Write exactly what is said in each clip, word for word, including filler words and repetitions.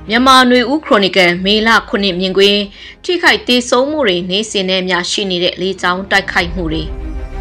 မြန်မာနွေဦးခရိုနီကယ်မေလခုနှစ်မြင်ကွင်းထိခိုက်တေဆုံးမှုတွေနေစဉ်နဲ့များရှိနေတဲ့လေကြောင်းတိုက်ခိုက်မှုတွေ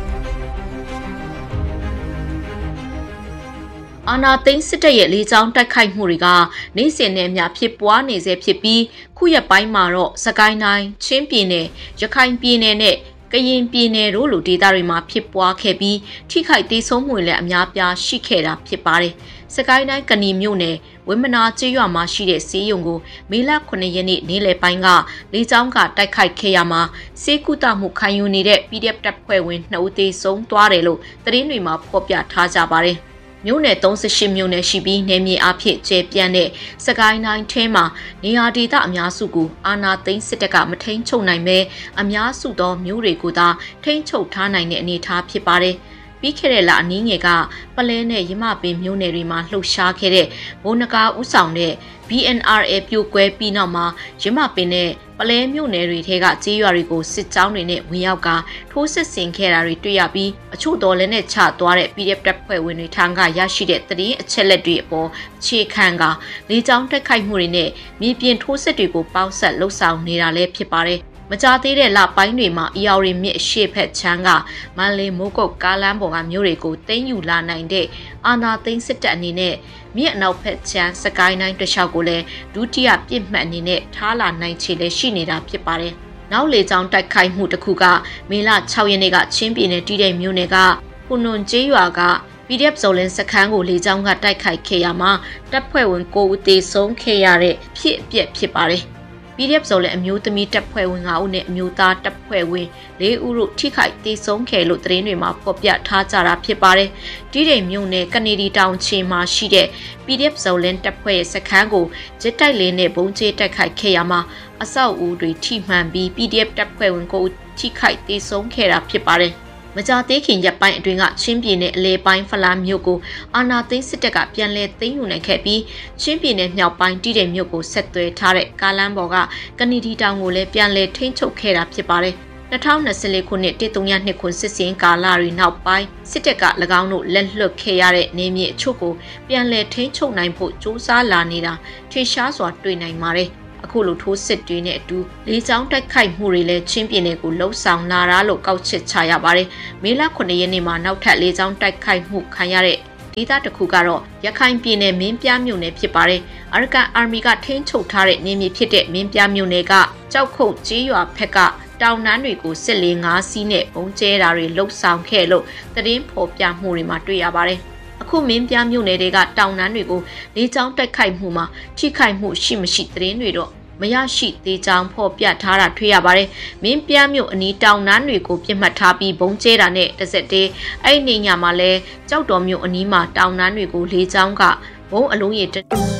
အာနာသိန်းစစ်တပ်ရဲ့လေကြောင်းတိုက်ခိုက်မှုတွေကနေစဉ်နဲ့များဖြစ်ပွားနေစေဖြစ်ပြီးခုရက်ပိုင်းမှာတော့စကိုင်းတိုင်းချင်းပြည်နယ်ရခိုင်ပြည်နယ်နဲ့ကရင်ပြည်နယ်တို့လိုဒေသတွေမှာဖြစ်ပွားခဲ့ပြီးထိခိုက်ဒေဆုံးမှုတွေလည်းအများပြားရှိခဲ့တာဖြစ်ပါတယ်။စကိုင်းတိုင်းကဏီမြို့နယ်ဝင်းမနာကျေးရွာမှာရှိတဲ့စေးရုံကိုမေလခုနှစ်ရက်နေ့နေ့လယ်ပိုင်းကလေကြောင်းကတိုက်ခိုက်ခဲ့ရမှာစေကုသမှုခံယူနေတဲ့ ပီ ဒီ အက်ဖ် တပ်ဖွဲ့ဝင်နှစ်ဦးသေဆုံးသွားတယ်လို့သတင်းတွေမှာဖော်ပြထားကြပါတယ်။မြို့နယ်သုံး十八မြို့နယ်ရှိပြီးနယ်မြေအဖြစ်ကျဲပြန့်တဲ့စကိုင်းတိုင်းထဲမှာနေရာဒေသအများစုကိုအာဏာသိမ်းစစ်တပ်ကမထိန်ချုပ်နိုင်ပဲအများစုသောမြို့တွေကိုသာထိန်ချုပ်ထားနိုင်တဲ့အနေအထားဖြစ်ပါတယ်။ပြီးခဲ့တဲ့လအနည်းငယ်ကပလဲနဲ့ရမပင်မြို့နယ်တွေမှာလှုပ်ရှားခဲ့တဲ့ဘုံနဂါဥဆောင်တဲ့ ဘီ အန် အာร์ အယ် ပြိုကွဲပြီးနောက်မှာရမပင်နဲ့ပလဲမြို့နယ်တွေထဲကကြေးရွာတွေကိုစစ်ကြောင်းတွေနဲ့ဝင်ရောက်ကထိုးစစ်ဆင်ခဲ့တာတွေတွေ့ရပြီးအချို့တော်လည်းနဲ့ချသွားတဲ့ ပီ ဒီ အက်ဖ် တပ်ဖွဲ့ဝင်တွေထံကရရှိတဲ့သတင်းအချက်လက်တွေအပေါ်အခြေခံကလေကြောင်းတိုက်ခိုက်မှုတွေနဲ့မြေပြင်ထိုးစစ်တွေကိုပေါင်းဆက်လှုပ်ဆောင်နေတာလည်းဖြစ်ပါတယ်မကြသေးတဲ့လပိုင်းတွေမှာအီယော်ရီမြစ်အရှေ့ဘက်ချမ်းကမန်လေးမိုးကုတ်ကားလမ်းပေါ်ကမြို့တွေကိုတင်းယူလာနိုင်တဲ့အာနာသိန်းစစ်တပ်အနေနဲ့မြစ်အနောက်ဘက်ချမ်းစကိုင်းတိုင်းတလျှောက်ကိုလည်းဒုတိယပြစ်မှတ်အနေနဲ့ထားလာနိုင်ခြေလည်းရှိနေတာဖြစ်ပါတယ်။နောက်လေကြောင်းတိုက်ခိုက်မှုတစ်ခုကမေလ၆ရက်နေ့ကချင်းပြည်နယ်တီးတိမ်မြို့နယ်ကခုနွန်ကျေးရွာက ပီ ဒီ အက်ဖ် ဇော်လင်းစခန်းကိုလေကြောင်းကတိုက်ခိုက်ခဲ့ရမှာတပ်ဖွဲ့ဝင်၉ဦးသေဆုံးခဲ့ရတဲ့ဖြစ်အပျက်ဖြစ်ပါတယ်။ ပီ ဒီ အက်ဖ် ဆိုလည်းအမျိုးသမီးတပ်ဖွဲ့ဝင်၅ဦးနဲ့အမျိုးသားတပ်ဖွဲ့ဝင်၄ဦးတို့ထိခိုက်ဒေဆုံးခဲ့လို့သတင်းတွေမှာဖော်ပြထားကြတာဖြစ်ပါတယ်။တီးတိမ်မြို့နယ်ကနေဒီတောင်ချေမှာရှိတဲ့ ပီ ဒီ အက်ဖ် ဇော်လင်းတပ်ဖွဲ့ရဲ့စခန်းကိုဂျစ်တိုက်လင်းနဲ့ဘုံကျဲတိုက်ခိုက်ခဲ့ရမှာအဆောက်အဦတွေထိမှန်ပြီး ပီ ဒီ အက်ဖ် တပ်ဖွဲ့ဝင်၉ဦးထိခိုက်ဒေဆုံးခဲ့တာဖြစ်ပါတယ်။မကြသေးခင်ရက်ပိုင်းအတွင်းကချင်းပြည်နယ်အလဲပိုင်းဖလားမြို့ကိုအာနာသိန်းစစ်တပ်ကပြန်လည်သိမ်းယူနိုင်ခဲ့ပြီးချင်းပြည်နယ်မြောက်ပိုင်းတီးတိမ်မြို့ကိုဆက်သွယ်ထားတဲ့ကားလမ်းပေါ်ကကနေဒီတောင်ကိုလည်းပြန်လည်ထိန်းချုပ်ခဲ့တာဖြစ်ပါတယ်။၂၀၂၄ခုနှစ်တစ်သုံးရနှစ်ခုစစ်စင်ကာလတွေနောက်ပိုင်းစစ်တပ်က၎င်းတို့လက်လွတ်ခဲ့ရတဲ့နေမြေအချို့ကိုပြန်လည်ထိန်းချုပ်နိုင်ဖို့ကြိုးစားလာနေတာထင်ရှားစွာတွေ့နိုင်ပါတယ်။အခုလိုထိုးစစ်တွေနဲ့အတူလေကြောင်းတိုက်ခိုက်မှုတွေလည်းချင်းပြည်နယ်ကိုလှုပ်ဆောင်လာတာလို့ကောက်ချက်ချရပါတယ်။မေလခုနှစ်ရက်နေ့မှာနောက်ထပ်လေကြောင်းတိုက်ခိုက်မှုခံရတဲ့ဒေသတစ်ခုကတော့ရခိုင်ပြည်နယ်မင်းပြားမြို့နယ်ဖြစ်ပါတယ်။အာရကန်အာမီကထိန်းချုပ်ထားတဲ့နေမြေဖြစ်တဲ့မင်းပြားမြို့နယ်ကကြောက်ခုတ်ကျေးရွာဖက်ကတောင်တန်းတွေကိုစစ်လေငါးစီးနဲ့ပုံကျဲတာတွေလှုပ်ဆောင်ခဲ့လို့သတင်းဖော်ပြမှုတွေမှာတွေ့ရပါတယ်။အခုမင်းပြားမြို့နယ်တွေကတောင်တန်းတွေကိုလေကြောင်းတိုက်ခိုက်မှုမှာထိခိုက်မှုရှိမရှိသတင်းတွေတော့မရရှိသေးကြောင်းဖော်ပြထားတာတွေ့ရပါတယ်။မင်းပြားမြို့အနီးတောင်တန်းတွေကိုပြစ်မှတ်ထားပြီးဘုံကျဲတာနဲ့တစ်စက်တည်းအဲ့ဒီညမှာလဲကြောက်တော်မြို့အနီးမှာတောင်တန်းတွေကိုလေကြောင်းကဘုံအလုံးရည်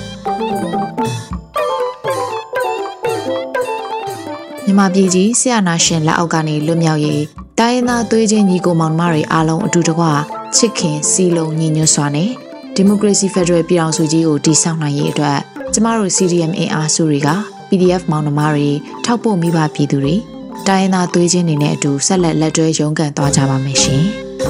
မြန်မာပြည်ကြီးဆရာနာရှင်လက်အောက်ကနေလွတ်မြောက်ရေးတိုင်းရင်းသားသွေးချင်းညီကိုမောင်နှမတွေအားလုံးအတူတကွချစ်ခင်စီလုံးညီညွတ်စွာနဲ့ဒီမိုကရေစီဖက်ဒရယ်ပြည်ထောင်စုကြီးကိုတည်ဆောက်နိုင်ရေးအတွက်ကျမတို့ စီ ဒီ အမ် အင်အားစုတွေက ပီ ဒီ အက်ဖ် မောင်နှမတွေထောက်ပို့မိဘပြည်သူတွေတိုင်းရင်းသားသွေးချင်းတွေနဲ့အတူဆက်လက်လက်တွဲရုန်းကန်သွားကြပါမယ်ရှင်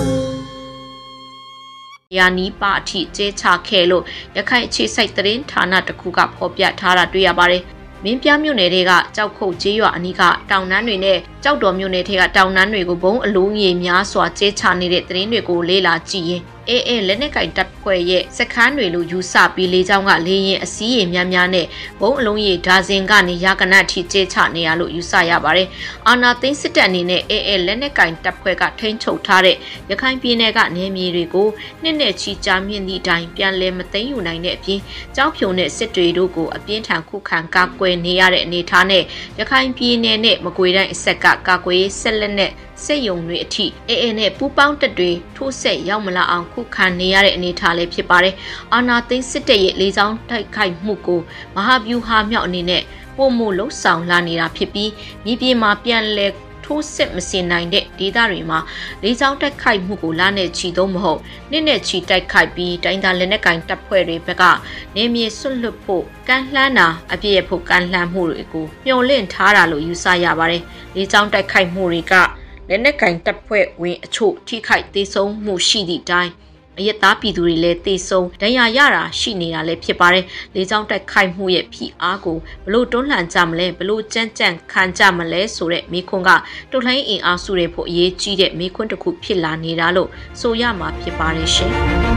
။ယာနီပါအထိကျဲချခဲ့လို့ရခိုင်အခြေစိုက်သတင်းဌာနတစ်ခုကဖော်ပြထားတာတွေ့ရပါတယ်။မင်းပြားမြို့နယ်တွေကကြောက်ခုတ်ကျေးရွာအနီးကတောင်တန်းတွေနဲ့ကြောက်တော်မြို့နယ်ထဲကတောင်တန်းတွေကိုဘုံအလုံးကြီးများစွာကျဲချနေတဲ့သတင်းတွေကိုလေ့လာကြည့်ရင်အေးအေးလက်နက်ကင်တပ်ဖွဲ့ရဲ့စခန်းတွေလိုယူဆပြီးလေကြောင်းကလေရင်အစည်းရင်များများနဲ့ဘုံအလုံးကြီးဒါဇင်ကနေရာကနတ်ထိကျဲချနေရလို့ယူဆရပါတယ်။အာနာသိန်းစစ်တပ်အနေနဲ့အေးအေးလက်နက်ကင်တပ်ဖွဲ့ကထိန်းချုပ်ထားတဲ့ရခိုင်ပြည်နယ်ကနေမြေတွေကိုနှစ်နဲ့ချီကြာမြင့်သည့်တိုင်ပြန်လည်မသိမ်းယူနိုင်တဲ့အပြင်ကြောက်ဖြုံတဲ့စစ်တွေတို့ကိုအပြင်းထန်ခုခံကာကွယ်နေရတဲ့အနေအထားနဲ့ရခိုင်ပြည်နယ်နဲ့မကွေတိုင်းအဆက်ကကာကွယ်ရေးဆက်လက်နဲ့စစ်ယုံတွေအထိအေးအေးနဲ့ပူပေါင်းတက်တွေထိုးဆက်ရောက်မလာအောင်ခုခံနေရတဲ့အနေအထားလေးဖြစ်ပါတယ်။အာနာသိန်းစစ်တပ်ရဲ့လေကြောင်းတိုက်ခိုက်မှုကိုမဟာဗျူဟာမြောက်အနေနဲ့ပုံမှုလှုပ်ဆောင်လာနေတာဖြစ်ပြီးမြေပြင်မှာပြန်လည်ထိုးစစ်မစင်နိုင်တဲ့ဒေသတွေမှာလေကြောင်းတိုက်ခိုက်မှုကိုလာနဲ့ချီသုံးမဟုတ်နှစ်နဲ့ချီတိုက်ခိုက်ပြီးတိုင်းသားလက်နက်ကင်တပ်ဖွဲ့တွေဘက်ကနေမြေဆွတ်လွတ်ဖို့ကန့်လှမ်းတာအပြည့်ရဖို့ကန့်လှမ်းမှုတွေကိုမျှော်လင့်ထားတာလို့ယူဆရပါတယ်။လေကြောင်းတိုက်ခိုက်မှုတွေကလက်နက်ကင်တပ်ဖွဲ့ဝင်အချို့ထိခိုက်သေးဆုံးမှုရှိသည့်တိုင်အရက်သားပြည်သူတွေလည်းတေဆုံးဒဏ်ရာရတာရှိနေတာလည်းဖြစ်ပါတယ်လေကြောင်းတိုက်ခိုက်မှုရဲ့ဖိအားကိုဘလို့တွန်းလှန်ကြမလဲဘလို့ကြမ်းကြမ်းခံကြမလဲဆိုတဲ့မိခွန်းကတော်လှန်ရေးအင်အားစုတွေဖို့အရေးကြီးတဲ့မိခွန်းတစ်ခုဖြစ်လာနေတာလို့ဆိုရမှာဖြစ်ပါတယ်ရှင်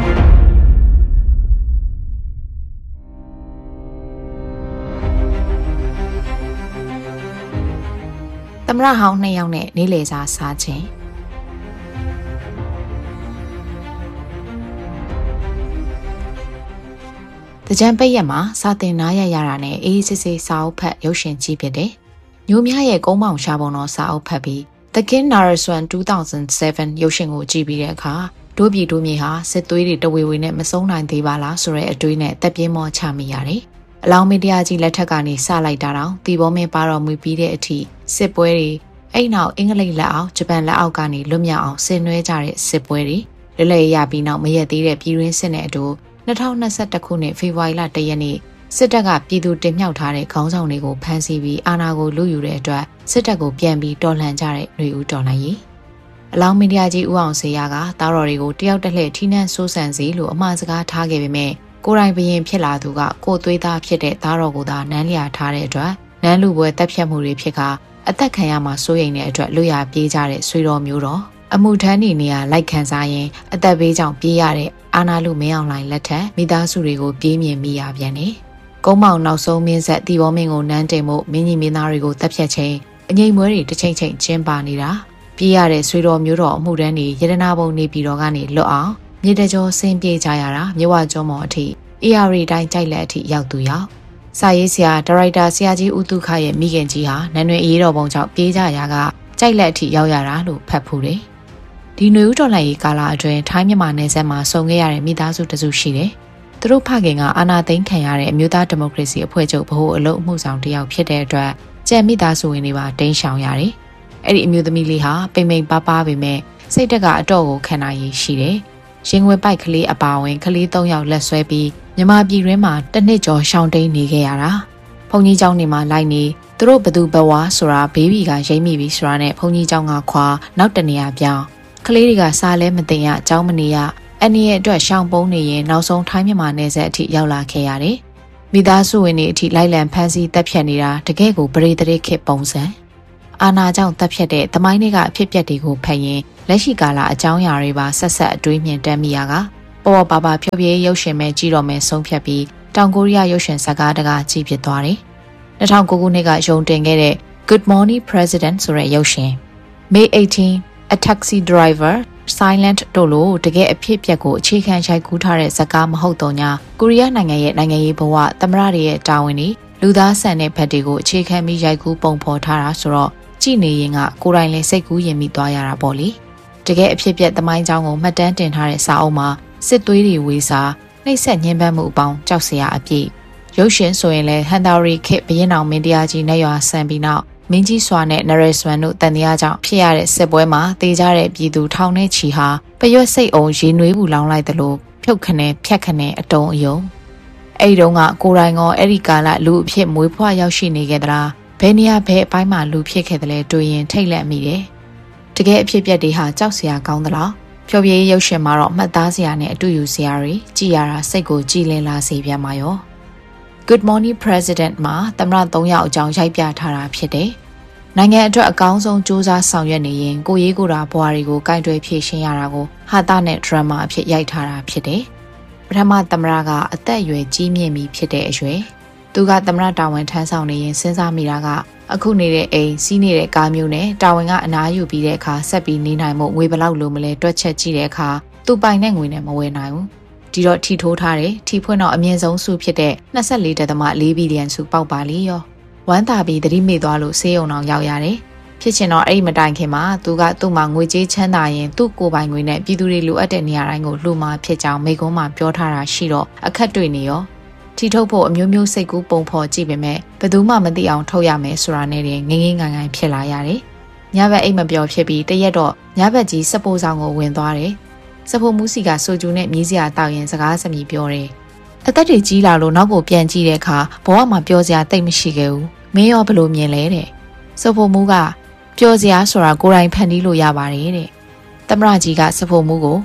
သမရဟောင်းနှစ်ယောက်နဲ့နေလေစာစားခြင်းတကြံပိတ်ရက်မှာစာတင်နားရရတာနဲ့အေးစစ်စစ်စာအုပ်ဖတ်ရုပ်ရှင်ကြည့်ဖြစ်တယ်။ညိုမြရဲ့ကုန်းမောင်ရှားပုံတော်စာအုပ်ဖတ်ပြီး The King Naresuan two thousand seven ရုပ်ရှင်ကိုကြည့်ပြီးတဲ့အခါဒိုးပြည်ဒိုးမြေဟာစစ်သွေးတွေတဝေဝေနဲ့မဆုံးနိုင်သေးပါလားဆိုတဲ့အတွေးနဲ့တက်ပြင်းမောချမိရတယ်။အလောင်းမီဒီယာကြီးလက်ထက်ကနေစလိုက်တာတော့တီဘောမင်းပါတော်မူပြီးတဲ့အထိစစ်ပွဲတွေအဲ့နောက်အင်္ဂလိပ်လက်အောက်ဂျပန်လက်အောက်ကနေလွတ်မြောက်အောင်ဆင်နွှဲကြတဲ့စစ်ပွဲတွေလွတ်လပ်ရပြီးနောက်မရက်သေးတဲ့ပြည်တွင်းစစ်နဲ့အတူtwo thousand twenty-oneခုနှစ်ဖေဖော်ဝါရီလoneရက်နေ့စစ်တပ်ကပြည်သူတင်မြှောက်ထားတဲ့ခေါင်းဆောင်တွေကိုဖမ်းဆီးပြီးအာဏာကိုလုယူတဲ့အတွက်စစ်တပ်ကိုပြန်ပြီးတော်လှန်ကြတဲ့ຫນွေဦးတော်လှန်ရေးအလောင်းမီဒီယာကြီးဦးအောင်စေရကတားတော်တွေကိုတယောက်တစ်လှည့်ထိနှံဆိုးဆန်စီလို့အမှားစကားထားခဲ့ပေမဲ့ကိုယ်တိုင်ဘရင်ဖြစ်လာသူကကိုယ်သွေးသားဖြစ်တဲ့တားတော်ကိုသာနန်းလျာထားတဲ့အတွက်နန်းလူပွဲတက်ဖြတ်မှုတွေဖြစ်ကအသက်ခံရမှာစိုးရိမ်တဲ့အတွက်လွတ်ရပြေးကြတဲ့ဆွေတော်မျိုးတော်အမှုထမ်းနေနေရလိုက်ခံစားရင်အသက်ဘေးကြောင့်ပြေးရတဲ့အာနာလူမင်းအောင်လှိုင်လက်ထက်မိသားစုတွေကိုပြေးမြင်မိရပြန်တယ်။ကုန်းမောင်နောက်ဆုံးမင်းဆက်တီဘောမင်းကိုနန်းတင်မှုမင်းကြီးမင်းသားတွေကိုတပ်ဖြတ်ခြင်းအငိမ့်မွဲတွေတစ်ချိန်ချိန်ကျင်းပါနေတာပြေးရတဲ့ဆွေတော်မျိုးတော်အမှုထမ်းတွေရတနာဘုံနေပြည်တော်ကနေလွတ်အောင်မြေတကြောဆင်းပြေးကြရတာမြဝကျောမော်အထိအေအာရီတိုင်းကြိုက်လက်အထိရောက်သူရောက်စာရေးဆရာဒါရိုက်တာဆရာကြီးဦးတုခရဲ့မိခင်ကြီးဟာနန်းတွင်အေးတော်ပုံကြောင့်ပြေးကြရာကကြိုက်လက်အထိရောက်ရတာလို့ဖတ်ဖူးတယ်ဒီຫນွေဦးတော်လှန်ရေးကာလအတွင်းထိုင်းမြန်မာနယ်စပ်မှာဆုံခဲ့ရတဲ့မိသားစုတစုရှိတယ်။သူတို့ဖခင်ကအာဏာသိမ်းခံရတဲ့အမျိုးသားဒီမိုကရေစီအဖွဲ့ချုပ်ဗဟိုအလုပ်အမှုဆောင်တယောက်ဖြစ်တဲ့အတွက်ကြံမိသားစုဝင်တွေပါတိမ်းရှောင်ရတယ်။အဲ့ဒီအမျိုးသမီးလေးဟာပိမ့်ပိမ့်ပါးပါးပေမဲ့စိတ်တက်ကအတော့ကိုခံနိုင်ရည်ရှိတယ်။ရင်ဝင်ပိုက်ကလေးအပါဝင်ကလေး၃ယောက်လက်ဆွဲပြီးမြန်မာပြည်တွင်းမှာတစ်နှစ်ကျော်ရှောင်တိန်နေခဲ့ရတာ။ဘုံကြီးကျောင်းနေမှာလိုက်နေသူတို့ဘသူဘဝဆိုတာဘေဘီကရိမ့်မိပြီဆိုတာနဲ့ဘုံကြီးကျောင်းကခွာနောက်တနေရာပြောင်းကလေးတွေကစားလဲမတင်ရအကြောင်းမနေရအန်နီရဲ့အတွက်ရှောင်ပုံးနေရင်နောက်ဆုံးထိုင်းမြန်မာနယ်စပ်အထိရောက်လာခဲ့ရတယ်။မိသားစုဝင်တွေအထိလိုက်လံဖမ်းဆီးတပ်ဖြတ်နေတာတကယ့်ကိုပရိသေခေပုံစံအာနာကြောင့်တပ်ဖြတ်တဲ့သမိုင်းတွေကအဖြစ်အပျက်တွေကိုဖတ်ရင်လက်ရှိကာလအကြောင်းအရာတွေပါဆက်ဆက်အတွေးမြင်တတ်မိရကပေါ်ပေါ်ပါပါဖြုတ်ပြေးရုပ်ရှင်မဲ့ကြည့်တော့မယ်ဆုံးဖြတ်ပြီးတောင်ကိုရီးယားရုပ်ရှင်ဇာတ်ကားတကားကြည့်ဖြစ်သွားတယ်။two thousand nineခုနှစ်ကရုံတင်ခဲ့တဲ့ Good Morning President ဆိုတဲ့ရုပ်ရှင် May eighteenth A Taxi Driver Silent တို့လိုတကယ်အဖြစ်အပျက်ကိုအခြေခံရိုက်ကူးထားတဲ့ဇာတ်ကားမဟုတ်တော့ညာကိုရီးယားနိုင်ငံရဲ့နိုင်ငံရေးဘဝသမရတွေရဲ့တာဝန်တွေလူသားဆန်တဲ့ဘက်တွေကိုအခြေခံပြီးရိုက်ကူးပုံဖော်ထားတာဆိုတော့ကြည့်နေရင်ကကိုယ်တိုင်လည်းစိတ်ကူးရင်မိသွားရတာပေါ့လေတကယ်အဖြစ်အပျက်သမိုင်းကြောင်းကိုမှတ်တမ်းတင်ထားတဲ့စာအုပ်မှာစစ်သွေးတွေဝေစာနှိပ်စက်ညှဉ်းပန်းမှုအပေါင်းကြောက်စရာအပြည့်ရုပ်ရှင်ဆိုရင်လည်းဟန်တာရီခေတ်ဘရင်တော်မင်းတရားကြီးနဲ့ရွာဆန်ပြီးနောက်မင်းကြီးစွာနဲ့နရေဆွမ်တို့တန်တရားကြောင့်ဖြစ်ရတဲ့စစ်ပွဲမှာတေကြတဲ့ပြည်သူထောင်နဲ့ချီဟာပရွက်စိတ်အောင်ရေနွေးဘူးလောင်းလိုက်သလိုဖြုတ်ခနဲ့ဖြတ်ခနဲ့အတုံးအယုံအဲ့ဒီတော့ကကိုရိုင်းကအဲ့ဒီကာလလူအဖြစ်မွေးဖွားရောက်ရှိနေခဲ့သလားဘယ်နေရာဘယ်အပိုင်းမှာလူဖြစ်ခဲ့တယ်လဲတွေ့ရင်ထိတ်လန့်မိတယ်တကယ်အဖြစ်ပြက်တွေဟာကြောက်စရာကောင်းသလားဖြောပြေးရုပ်ရှင်မှာတော့မှတ်သားစရာနဲ့အတူယူစရာတွေကြည်ရတာစိတ်ကိုကြည်လင်လာစေပြန်ပါရော Good Morning President မှာသမ္မတ၃ယောက်အကြောင်းရိုက်ပြထားတာဖြစ်တယ်နိုင်ငံအတွက်အကောင်းဆုံးစူးစမ်းဆောင်ရွက်နေရင်ကိုရေးကိုတာဘွားတွေကိုကင်တွယ်ဖြည့်ရှင်းရတာကိုဟာတာနဲ့ဒရမာအဖြစ်ရိုက်ထားတာဖြစ်တယ်။ပထမသမ္မတကအသက်အရွယ်ကြီးမြင့်ပြီဖြစ်တဲ့အရွယ်သူကသမ္မတတာဝန်ထမ်းဆောင်နေရင်စဉ်းစားမိတာကအခုနေတဲ့အိမ်စီးနေတဲ့ကားမျိုးနဲ့တာဝန်ကအနားယူပြီးတဲ့အခါဆက်ပြီးနေနိုင်မှုငွေဘယ်လောက်လိုမလဲတွက်ချက်ကြည့်တဲ့အခါသူပိုင်တဲ့ငွေနဲ့မဝယ်နိုင်ဘူး။ဒီတော့ထီထိုးထားတယ်ထီဖွင့်တော့အမြင့်ဆုံးစုဖြစ်တဲ့two point fourဘီလီယံစုပေါက်ပါလေရောဝမ်းသာပြီးသတိမေ့သွားလို့ဆေးရုံအောင်ရောက်ရတယ်။ဖြစ်ချင်တော့အဲ့ဒီမတိုင်ခင်မှာသူကသူ့မှာငွေကြေးချမ်းသာရင်သူ့ကိုယ်ပိုင်ငွေနဲ့ပြည်သူတွေလိုအပ်တဲ့နေရာတိုင်းကိုလှူမှာဖြစ်ကြောင်းမိကုံးမှာပြောထားတာရှိတော့အခက်တွေ့နေရောထီထုတ်ဖို့အမျိုးမျိုးစိတ်ကူးပုံဖော်ကြည့်ပေမဲ့ဘယ်သူမှမသိအောင်ထုတ်ရမယ်ဆိုတာနဲ့ငငင်းငိုင်ငိုင်ဖြစ်လာရတယ်။ညဘက်အိမ်မပျော်ဖြစ်ပြီးတရက်တော့ညဘက်ကြီးစပိုးဆောင်ကိုဝင်သွားတယ်။စပိုးမူးစီကဆိုဂျူနဲ့မြည်စရာတောက်ရင်စကားစမြည်ပြောတယ်။အသက်တွေကြီးလာလို့နောက်ကိုပြန်ကြည့်တဲ့အခါဘဝမှာပြောစရာတိတ်မရှိခဲ့ဘူး။မင်းရောဘလို့မြင်လဲတဲ့စဖို့မူးကပြောစရာဆိုတာကိုယ်တိုင်ဖန်တီးလို့ရပါတယ်တဲ့သမ္မတကြီးကစဖို့မူးကိုတ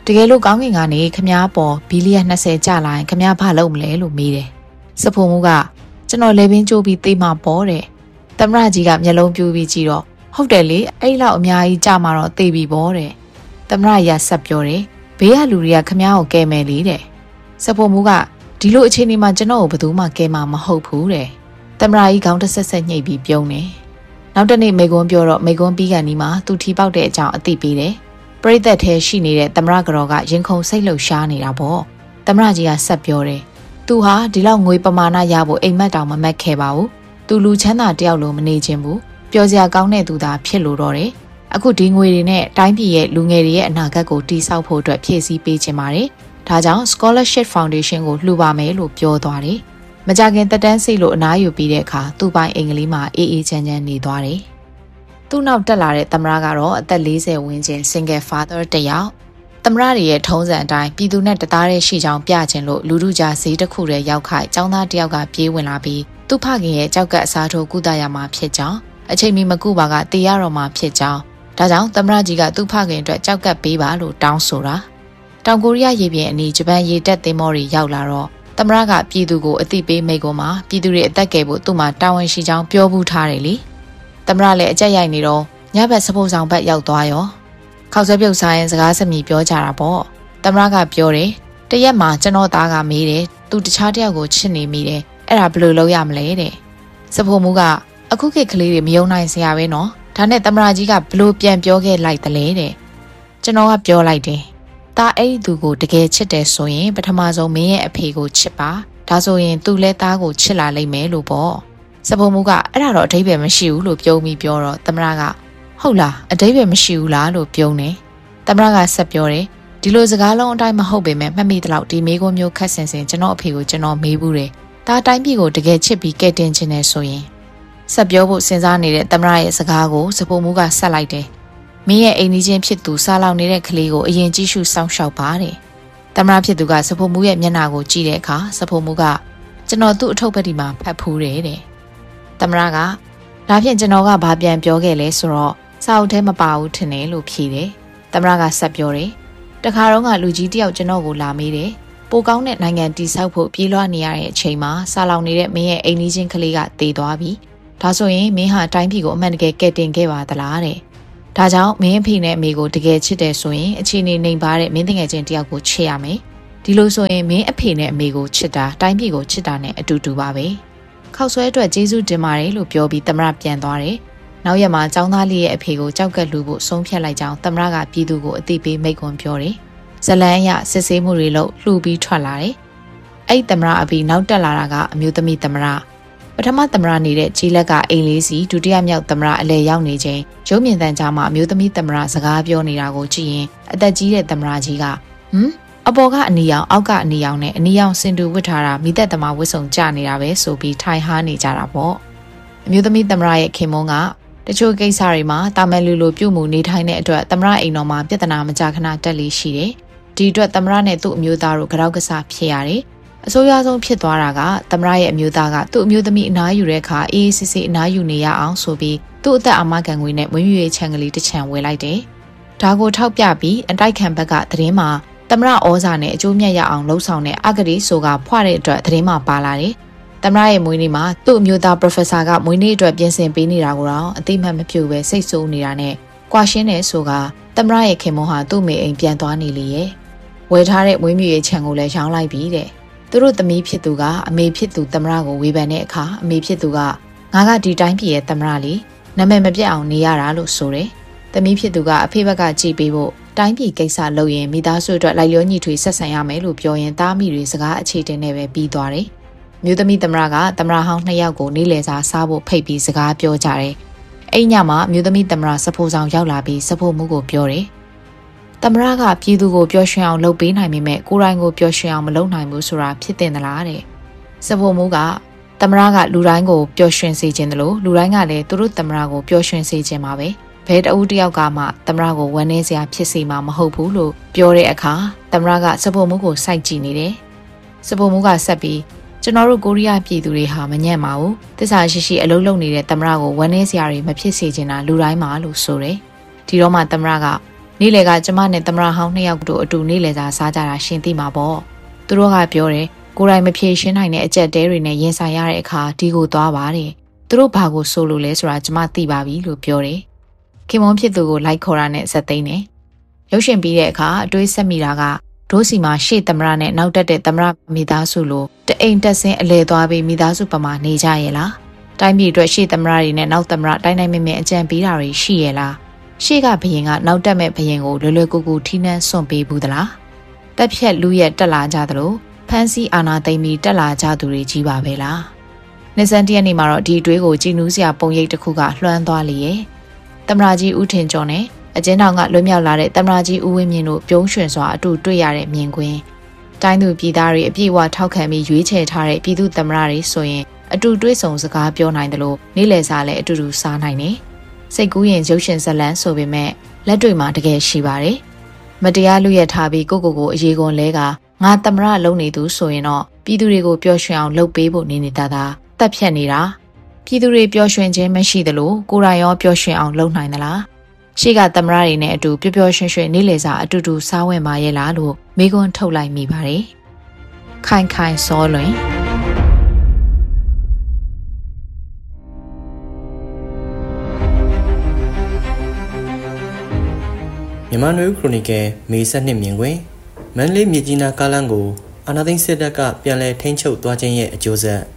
တကယ်လို့ကောင်းကင်ကနေခမားပေါ်ဘီလီယံနှစ်ဆယ်ကျလာရင်ခမားဘာလုပ်မလဲလို့မေးတယ်စဖိုမှုကကျွန်တော်လေပင်ကျိုးပြီးသိမှပေါ်တယ်သမ္မတကြီးကမျက်လုံးပြူးပြီးကြည့်တော့ဟုတ်တယ်လေအဲ့လောက်အများကြီးကြမှာတော့သိပြီပေါ့တဲ့သမ္မတရဆက်ပြောတယ်ဘေးကလူတွေကခမားကိုကဲမယ်လေတဲ့စဖိုမှုကဒီလိုအခြေအနေမှာကျွန်တော်ကိုဘယ်သူမှကဲမှာမဟုတ်ဘူးတဲ့သမ္မတကြီးခေါင်းတစ်ဆက်ဆက်ညှိပြီးပြုံးတယ်နောက်တနေ့မိကွန်းပြောတော့မိကွန်းပြီးကန်ဒီမှာသူထီပေါက်တဲ့အကြောင်းအသိပေးတယ်ပရိသတ်ထဲရှိနေတဲ့သမ္မတကတော်ကရင်ခုန်စိတ်လှုပ်ရှားနေတာပေါ့သမ္မတကြီးကဆက်ပြောတယ်သူဟာဒီလောက်ငွေပမာဏရဖို့အိမ်မက်တောင်မမက်ခဲ့ပါဘူးသူလူချမ်းသာတယောက်လိုမနေခြင်းဘူးပျော်စရာကောင်းတဲ့သူသာဖြစ်လို့တော့တယ်အခုဒီငွေတွေနဲ့တိုင်းပြည်ရဲ့လူငယ်တွေရဲ့အနာဂတ်ကိုတည်ဆောက်ဖို့အတွက်ဖြည့်ဆည်းပေးခြင်းပါတယ်ဒါကြောင့် Scholarship Foundation ကိုလှူပါမယ်လို့ပြောသွားတယ်မကြခင်တက်တန်းစိတ်လို့အနားယူပြီးတဲ့အခါသူ့ပိုင်အင်္ဂလိပ်မှာအေးအေးချမ်းချမ်းနေသွားတယ်သူ့နောက်တက်လာတဲ့သမ္မတကတော့အသက်၄၀ဝန်းကျင် single father တယောက်သမ္မတတွေရဲ့ထုံးစံအတိုင်းပြည်သူနဲ့တသားတည်းရှိကြောင်းပြခြင်းလို့လူလူကြားဈေးတစ်ခုတည်းရောက်ခိုက်ចောင်းသားတယောက်ကပြေးဝင်လာပြီးသူ့ဖခင်ရဲ့ကြောက်ကပ်အစားထိုးကုသရမှာဖြစ်ကြောင်းအချိန်မီမကုပါကတေးရတော့မှာဖြစ်ကြောင်းဒါကြောင့်သမ္မတကြီးကသူ့ဖခင်အတွက်ကြောက်ကပ်ပေးပါလို့တောင်းဆိုတာတောင်ကိုရီးယားရေပြင်အနီးဂျပန်ရေတပ်သင်္ဘောတွေရောက်လာတော့သမ္မတကပြည်သူကိုအသိပေးမိန့်ခွန်းမှာပြည်သူတွေအသက်ကယ်ဖို့သူ့မှာတာဝန်ရှိကြောင်းပြောဘူးထားတယ်လေသမ္မတလည်းအကြက်ရိုက်နေတော့ညဘက်စဖို့ဆောင်ဘက်ရောက်သွားရောခောက်ဆွဲပြုတ်ဆိုင်ရင်စကားစမြည်ပြောကြတာပေါ့သမ္မတကပြောတယ်တရက်မှာကျွန်တော်သားကမေးတယ်သူတခြားတယောက်ကိုချစ်နေမိတယ်အဲ့ဒါဘယ်လိုလုပ်ရမလဲတဲ့စဖို့မှုကအခုခေတ်ကလေးတွေမယုံနိုင်စရာပဲနော်ဒါနဲ့သမ္မတကြီးကဘယ်လိုပြန်ပြောခဲ့လိုက်သလဲတဲ့ကျွန်တော်ကပြောလိုက်တယ်ဒါအဲ့ဒီသူကိုတကယ်ချစ်တယ်ဆိုရင်ပထမဆုံးမင်းရဲ့အဖေကိုချစ်ပါဒါဆိုရင်သူလည်းသားကိုချစ်လာလိမ့်မယ်လို့ပေါ့စပုံမှုကအဲ့ဒါတော့အဓိပ္ပာယ်မရှိဘူးလို့ပြုံးပြီးပြောတော့သမ္မတကဟုတ်လားအဓိပ္ပာယ်မရှိဘူးလားလို့ပြုံးတယ်သမ္မတကဆက်ပြောတယ်ဒီလိုစကားလုံးအတိုင်းမဟုတ်ပေမဲ့မှတ်မိသလောက်ဒီမေးခွန်းမျိုးခက်ဆင်ဆင်ကျွန်တော်အဖေကိုကျွန်တော်မေးဘူးတယ်ဒါအတိုင်းပြည်ကိုတကယ်ချစ်ပြီးကဲတင်ခြင်းနဲ့ဆိုရင်ဆက်ပြောဖို့စဉ်းစားနေတဲ့သမ္မတရဲ့စကားကိုစပုံမှုကဆက်လိုက်တယ်မင်းရဲ့အိမ်ကြီးချင်းဖြစ်သူစားလောင်နေတဲ့ကလေးကိုအရင်ကြည့်ရှုစောင့်ရှောက်ပါတဲ့သမ္မတဖြစ်သူကစဖို့မှုရဲ့မျက်နှာကိုကြည့်တဲ့အခါစဖို့မှုကကျွန်တော်သူ့အထုပ်ပတ်ဒီမှာဖတ်ဖူးတယ်တဲ့သမ္မတကဒါဖြင့်ကျွန်တော်ကဘာပြန်ပြောခဲ့လဲဆိုတော့စာအုပ်ထဲမပါဘူးထင်တယ်လို့ဖြေတယ်သမ္မတကဆက်ပြောတယ်တခါတော့ကလူကြီးတယောက်ကျွန်တော်ကိုလာမေးတယ်ပိုကောင်းတဲ့နိုင်ငံတည်ဆောက်ဖို့ပြေးလွှားနေရတဲ့အချိန်မှာစားလောင်နေတဲ့မင်းရဲ့အိမ်ကြီးချင်းကလေးကတည်သွားပြီဒါဆိုရင်မင်းဟာတိုင်းပြည်ကိုအမှန်တကယ်ကယ်တင်ခဲ့ပါသလားတဲ့ဒါကြောင့်မင်းအဖေနဲ့အမေကိုတကယ်ချစ်တယ်ဆိုရင်အခြေအနေနှိမ်ပါတဲ့မင်းတငယ်ချင်းတယောက်ကိုချစ်ရမယ်ဒီလိုဆိုရင်မင်းအဖေနဲ့အမေကိုချစ်တာတိုင်းပြည်ကိုချစ်တာနဲ့အတူတူပါပဲခောက်ဆွဲအတွက်ကျေးဇူးတင်ပါတယ်လို့ပြောပြီးသမ္မတပြန်သွားတယ်နောက်ရက်မှာចောင်းသားလေးရဲ့အဖေကိုကြောက်ကက်လူဖို့ဆုံးဖြတ်လိုက်ကြောင်းသမ္မတကပြည်သူကိုအသိပေးမိန့်ခွန်းပြောတယ်ဇလန်းရစစ်ဆေးမှုတွေလုပ်လှူပြီးထွက်လာတယ်အဲ့သမ္မတအပြီးနောက်တက်လာတာကအမျိုးသမီးသမ္မတပထမသမ္မတနေတဲ့ကြီးလက်ကအိမ်လေးစီဒုတိယမြောက်သမ္မတအလဲရောက်နေချိန်ရုပ်မြင်သံကြားမှာအမျိုးသမီးသမ္မတစကားပြောနေတာကိုကြည့်ရင်အသက်ကြီးတဲ့သမ္မတကြီးကဟမ်အပေါ်ကအနီရောင်အောက်ကအနီရောင်နဲ့အနီရောင်စင်တူဝတ်ထားတာမိသက်သမားဝတ်စုံကြနေတာပဲဆိုပြီးထိုင်ဟားနေကြတာပေါ့အမျိုးသမီးသမ္မတရဲ့ခင်မုန်းကတချို့ကိစ္စတွေမှာတာမန်လူလိုပြုမှုနေထိုင်တဲ့အတွက်သမ္မတအိမ်တော်မှာပြဿနာမကြခဏတက်လေးရှိတယ်ဒီအတွက်သမ္မတနဲ့သူ့အမျိုးသားတို့ကြောက်ကစားဖြစ်ရတယ်အဆိုးရွားဆုံးဖြစ်သွားတာကသမ္မတရဲ့အမျိုးသားကသူ့အမျိုးသမီးအနားယူတဲ့အခါအေးအေးဆေးဆေးအနားယူနေရအောင်ဆိုပြီးသူ့အသက်အာမခံငွေနဲ့မွေးမြူရေးချန်ကလေးတစ်ချံဝယ်လိုက်တယ်။ဒါကိုထောက်ပြပြီးအတိုက်ခံဘက်ကသတင်းမှာသမ္မတဩဇာနဲ့အကျိုးမြတ်ရအောင်လှုံ့ဆော်တဲ့အဂတိဆိုကဖွာတဲ့အတွက်သတင်းမှာပါလာတယ်။သမ္မတရဲ့မွေးနေ့မှာသူ့အမျိုးသား Professor ကမွေးနေ့အတွက်ပြင်ဆင်ပေးနေတာကိုတော့အသိမှတ်မပြုပဲစိတ်ဆိုးနေတာနဲ့ကွာရှင်းတယ်ဆိုကသမ္မတရဲ့ခင်မွန်းဟာသူ့မိအိမ်ပြန်သွားနေလေရဲ့ဝယ်ထားတဲ့မွေးမြူရေးချန်ကိုလည်းရောင်းလိုက်ပြီတဲ့သူတို့သမီးဖြစ်သူကအမေဖြစ်သူသမ္မတကိုဝေဖန်တဲ့အခါအမေဖြစ်သူကငါကဒီတိုင်းပြည်ရဲ့သမ္မတလေးနာမည်မပြတ်အောင်နေရတာလို့ဆိုတယ်။သမီးဖြစ်သူကအဖေဘက်ကကြည်ပေးဖို့တိုင်းပြည်ကိစ္စလုပ်ရင်မိသားစုအတွက်လိုက်လျောညီထွေဆက်ဆံရမယ်လို့ပြောရင်သားမိတွေစကားအခြေတင်နဲ့ပဲပြီးသွားတယ်။မြို့သမီးသမ္မတကသမ္မတဟောင်းနှစ်ယောက်ကိုနေ့လည်စာစားဖို့ဖိတ်ပြီးစကားပြောကြတယ်။အဲ့ညမှာမြို့သမီးသမ္မတစဖိုးဆောင်ရောက်လာပြီးစဖိုးမှုကိုပြောတယ်။သမ္မတကပြည်သူကိုပျော်ရွှင်အောင်လုပ်ပေးနိုင်ပေမဲ့ကိုယ်တိုင်ကိုပျော်ရွှင်အောင်မလုပ်နိုင်ဘူးဆိုတာဖြစ်တင်သလားတဲ့။စဖိုးမှုကသမ္မတကလူတိုင်းကိုပျော်ရွှင်စေခြင်းတယ်လို့လူတိုင်းကလည်းသူတို့သမ္မတကိုပျော်ရွှင်စေခြင်းပါပဲ။ဘယ်တအူးတယောက်ကမှသမ္မတကိုဝမ်းနည်းစရာဖြစ်စေမှာမဟုတ်ဘူးလို့ပြောတဲ့အခါသမ္မတကစဖိုးမှုကိုစိုက်ကြည့်နေတယ်။စဖိုးမှုကဆက်ပြီးကျွန်တော်တို့ကိုရီးယားပြည်သူတွေဟာမညံ့ပါဘူး။သစ္စာရှိရှိအလုပ်လုပ်နေတဲ့သမ္မတကိုဝမ်းနည်းစရာတွေမဖြစ်စေချင်တာလူတိုင်းမှာလို့ဆိုတယ်။ဒီတော့မှသမ္မတကနေ့လေကကျမနဲ့သမရဟောင်းနှစ်ယောက်တို့အတူနေ့လေစာစားကြတာရှင်းသိမှာပေါ့သူတို့ကပြောတယ်ကိုယ်တိုင်မဖြေရှင်းနိုင်တဲ့အကြက်တဲတွေနဲ့ရင်ဆိုင်ရတဲ့အခါဒီကိုသွားပါတယ်သူတို့ဘာကိုဆိုလို့လဲဆိုတာကျမသိပါပြီလို့ပြောတယ်ခင်မွန်ဖြစ်သူကိုလိုက်ခေါ်တာနဲ့ဇက်သိန်းတယ်ရုပ်ရှင်ပြီးတဲ့အခါအတွေးဆက်မိတာကဒိုးစီမှာရှေ့သမရနဲ့နောက်တက်တဲ့သမရမိသားစုလိုတအိမ်တက်ဆင်းအလဲသွားပြီးမိသားစုပမာနေကြရဲ့လားတိုင်းပြည်အတွက်ရှေ့သမရတွေနဲ့နောက်သမရတိုင်းတိုင်းမြင်မြင်အကြံပေးတာတွေရှိရဲ့လားရှေ့ကဘရင်ကနောက်တက်မဲ့ဘရင်ကိုလွယ်လွယ်ကူကူထိနှန်းစွန့်ပေးဘူးသလားတက်ဖြက်လူရက်တက်လာကြသလိုဖန်စီအာနာသိမ့်ပြီးတက်လာကြသူတွေကြီးပါပဲလားနှစ်စန်းတရက်နေ့မှာတော့ဒီအတွေးကိုကြည်နူးစရာပုံရိပ်တစ်ခုကလွှမ်းသွားလေရဲ့သမရာကြီးဦးထင်ကျော်နဲ့အကျဉ်းထောင်ကလွတ်မြောက်လာတဲ့သမရာကြီးဦးဝင်းမြင့်တို့ပြုံးရွှင်စွာအတူတွေ့ရတဲ့မြင်ကွင်းတိုင်းသူပြည်သားတွေအပြည့်အဝထောက်ခံပြီးရွေးချယ်ထားတဲ့ပြည်သူသမရာတွေဆိုရင်အတူတွေ့ဆုံစကားပြောနိုင်တယ်လို့နေ့လယ်စာလည်းအတူတူစားနိုင်တယ်စိတ်ကူးရင်ရုပ်ရှင်ဇာတ်လမ်းဆိုပေမဲ့လက်တွေ့မှာတကယ်ရှိပါတယ်မတရားလူရထားပြီးကိုကိုကိုအရေးကွန်လဲကငါသမရလုံးနေသူဆိုရင်တော့ပြည်သူတွေကိုပျော်ရွှင်အောင်လုပ်ပေးဖို့နေနေတာသာတက်ဖြတ်နေတာပြည်သူတွေပျော်ရွှင်ခြင်းမရှိသလိုကိုယ်တိုင်ရောပျော်ရွှင်အောင်လုပ်နိုင်သလားရှေ့ကသမရတွေနဲ့အတူပျော်ပျော်ရွှင်ရွှင်နေလေစာအတူတူစားဝင်ပါရဲ့လားလို့မိကွန်းထုတ်လိုက်မိပါတယ်ခိုင်ခိုင်စောလွင်မြန်မာနွေဦးခရိုနီကယ်မေဆက်နှစ်မြင်ကွင်းမန္တလေးမြစ်ကြီးနားကားလမ်းကိုအာဏာသိမ်းစစ်တပ်ကပြန်လည်ထိန်းချုပ်သွားခြင်းရဲ့အကျိုးဆက်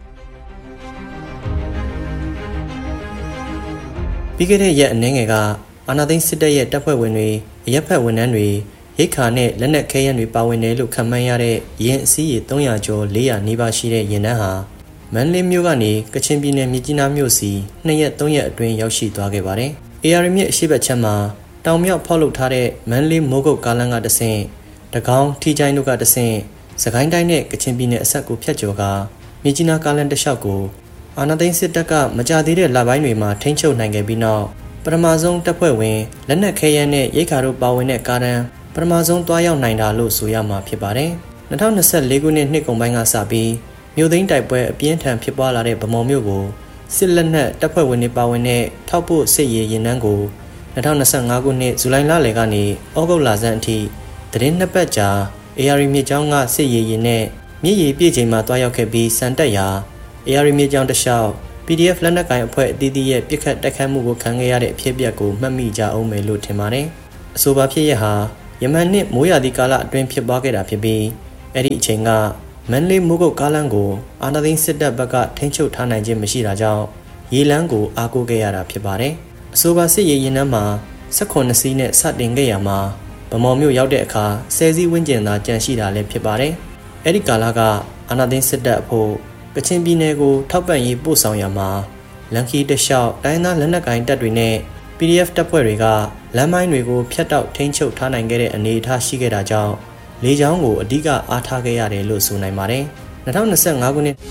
ပြီးခဲ့တဲ့ရက်အနည်းငယ်ကအာဏာသိမ်းစစ်တပ်ရဲ့တပ်ဖွဲ့ဝင်တွေအရက်ဖက်ဝန်ထမ်းတွေရိတ်ခါနဲ့လက်နက်ခဲယမ်းတွေပါဝင်တယ်လို့ခန့်မှန်းရတဲ့ရင်အစည်းရေသုံးရာကျော်လေးရာနီးပါးရှိတဲ့ရင်နှန်းဟာမန္တလေးမြို့ကနေကချင်ပြည်နယ်မြစ်ကြီးနားမြို့စီနှစ်ရက်သုံးရက်အတွင်းရောက်ရှိသွားခဲ့ပါတယ်။ အေ အာရ် မြစ်အရှေ့ဘက်ခြမ်းမှာတောင်မြောက်ဖောက်လုပ်ထားတဲ့မန္တလေးမိုးကုတ်ကားလမ်းကတဆင့်တကောင်းထီချိုင်းတို့ကတဆင့်စကိုင်းတိုင်းနဲ့ကချင်ပြည်နယ်အစပ်ကိုဖြတ်ကျော်ကမြစ်ကြီးနားကားလမ်းတစ်လျှောက်ကိုအာဏာသိမ်းစစ်တပ်ကမကြသေးတဲ့လပိုင်းတွေမှာထိန်းချုပ်နိုင်ခဲ့ပြီးနောက်ပထမဆုံးတပ်ဖွဲ့ဝင်လက်နက်ခဲယမ်းနဲ့ရိတ်ခါတို့ပါဝင်တဲ့ကားတန်းပထမဆုံးတွားရောက်နိုင်တာလို့ဆိုရမှာဖြစ်ပါတယ်။၂၀၂၄ခုနှစ်နှစ်ကုန်ပိုင်းကစပြီးမြို့သိမ်းတိုက်ပွဲအပြင်းထန်ဖြစ်ပွားလာတဲ့ဗမော်မြို့ကိုစစ်လက်နက်တပ်ဖွဲ့ဝင်တွေပါဝင်တဲ့ထောက်ပို့စစ်ရေးရင်နှန်းကို၂၀၂၅ခုနှစ်ဇူလိုင်လလယ်ကနေဩဂုတ်လဆန်းအထိသတင်းနှစ်ပတ်ကြာ အေ အာရ် မြစ်ကြောင်းကစစ်ရေးရင်နဲ့မြစ်ရည်ပြည့်ချိန်မှာတွားရောက်ခဲ့ပြီးစံတက်ရာ အေ အာရ် မြစ်ကြောင်းတစ်လျှောက် ပီ ဒီ အက်ဖ် လက်နက်ကိုင်အဖွဲ့အသီးသီးရဲ့ပြစ်ခတ်တိုက်ခိုက်မှုကိုခံခဲ့ရတဲ့အဖြစ်အပျက်ကိုမှတ်မိကြအောင်မယ်လို့ထင်ပါတယ်။အဆိုပါဖြစ်ရဟာယမန်နှစ်မိုးရာသီကာလအတွင်းဖြစ်ပွားခဲ့တာဖြစ်ပြီးအဲ့ဒီအချိန်ကမန္တလေးမိုးကုတ်ကားလမ်းကိုအာဏာသိမ်းစစ်တပ်ဘက်ကထိန်းချုပ်ထားနိုင်ခြင်းမရှိတာကြောင့်ရေလမ်းကိုအားကိုးခဲ့ရတာဖြစ်ပါတယ်။အဆိုပါစစ်ရေးရင်နှန်းမှာ၁၈စီးနဲ့စတင်ခဲ့ရမှာဗမော်မြို့ရောက်တဲ့အခါဆယ်စီးဝန်းကျင်သာကြန့်ရှိတာလည်းဖြစ်ပါတယ်။အဲ့ဒီကာလကအာဏာသိမ်းစစ်တပ်အဖို့ကချင်ပြည်နယ်ကိုထောက်ပံ့ရေးပို့ဆောင်ရမှာလန်ခီတလျှောက်တိုင်းသားလက်နက်ကိုင်တပ်တွေနဲ့ ပီ ဒီ အက်ဖ် တပ်ဖွဲ့တွေကလမ်းမိုင်းတွေကိုဖျက်တောက်ထိန်းချုပ်ထားနိုင်ခဲ့တဲ့အနေအထားရှိခဲ့တာကြောင့်လေကြောင်းကိုအဓိကအားထားခဲ့ရတယ်လို့ဆိုနိုင်ပါတယ်။၂၀၂၅ခုနှစ်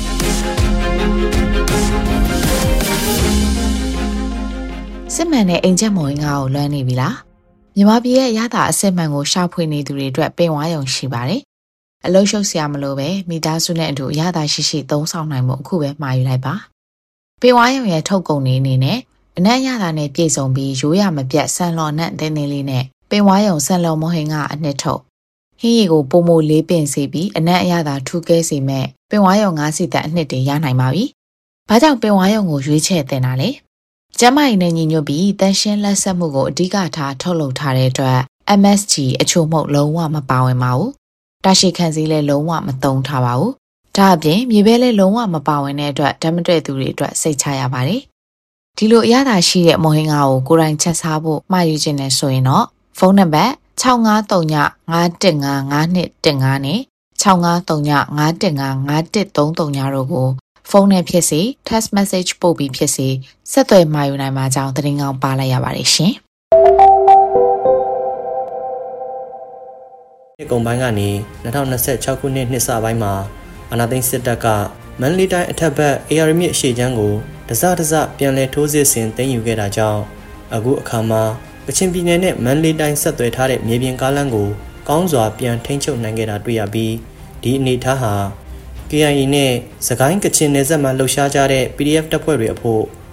စစ်မှန်တဲ့အိမ်ချက်မော်ရင်ကားကိုလွှမ်းနေပြီလားမြန်မာပြည်ရဲ့ရတာအစစ်မှန်ကိုရှာဖွေနေသူတွေအတွက်ပင်ဝါရုံရှိပါတယ်အလုံးရှုပ်စရာမလိုပဲမိသားစုနဲ့အတူရတာရှိရှိသုံးဆောင်နိုင်မှုအခုပဲမှာယူလိုက်ပါပင်ဝါရုံရဲ့ထုတ်ကုန်နေအနေနဲ့အနက်ရတာနဲ့ပြည့်စုံပြီးရိုးရမပြတ်ဆန်လော်နဲ့တင်းတင်းလေးနဲ့ပင်ဝါရုံဆန်လော်မော်ဟင်ကအနှစ်ထုတ်ဟင်းရီကိုပုံမိုလေးပင်စေပြီးအနက်အရသာထူကဲစေမဲ့ပင်ဝါရုံငါးစီတက်အနှစ်တင်ရနိုင်ပါပြီဘာကြောင့်ပင်ဝါရုံကိုရွေးချယ်တင်တာလဲကျမကြီးနဲ့ညီညွတ်ပြီးတန်ရှင်းလက်ဆက်မှုကိုအဓိကထားထုတ်လုပ်ထားတဲ့အတွက် အမ် အက်စ် ဂျီ အချို့မှုလုံးဝမပါဝင်ပါဘူး။တာရှိခံစည်းလည်းလုံးဝမသုံးထားပါဘူး။ဒါအပြင်မြေပဲလည်းလုံးဝမပါဝင်တဲ့အတွက်ဓာတ်မတည့်သူတွေအတွက်စိတ်ချရပါတယ်။ဒီလိုအရသာရှိတဲ့မော်ဟင်ကာကိုကိုယ်တိုင်ချက်စားဖို့မှာယူခြင်းနဲ့ဆိုရင်တော့ဖုန်းနံပါတ်၆၅၃ည၅၁၅၅၂၁၅နဲ့၆၅၃ည၅၁၅၅၁၃၃ညတို့ကိုဖုန်းနဲ့ဖြစ်စေ text message ပို့ပြီးဖြစ်စေဆက်သွယ်မှာယူနိုင်မှာကြောင်းသတင်းကောင်းပါလိုက်ရပါတယ်ရှင်။ဒီကုန်ပိုင်းကနေ၂၀၂၆ခုနှစ်နှစ်စပိုင်းမှာအာဏာသိမ်းစစ်တပ်ကမန္တလေးတိုင်းအထက်ဘက် အေ အာရ် မြစ်အရှေ့ခြမ်းကိုတစတစပြန်လည်ထိုးစစ်ဆင်သိမ်းယူခဲ့တာကြောင့်အခုအခါမှာကချင်ပြည်နယ်နဲ့မန္တလေးတိုင်းဆက်သွယ်ထားတဲ့မြေပြင်ကားလမ်းကိုကောင်းစွာပြန်ထိန်းချုပ်နိုင်ခဲ့တာတွေ့ရပြီးဒီအနေအထားဟာ ကေ အိုင် အေ နဲ့စကိုင်းကချင်နယ်စပ်မှာလှုပ်ရှားကြတဲ့ ပီ ဒီ အက်ဖ် တပ်ဖွဲ့တွေအဖို့ထ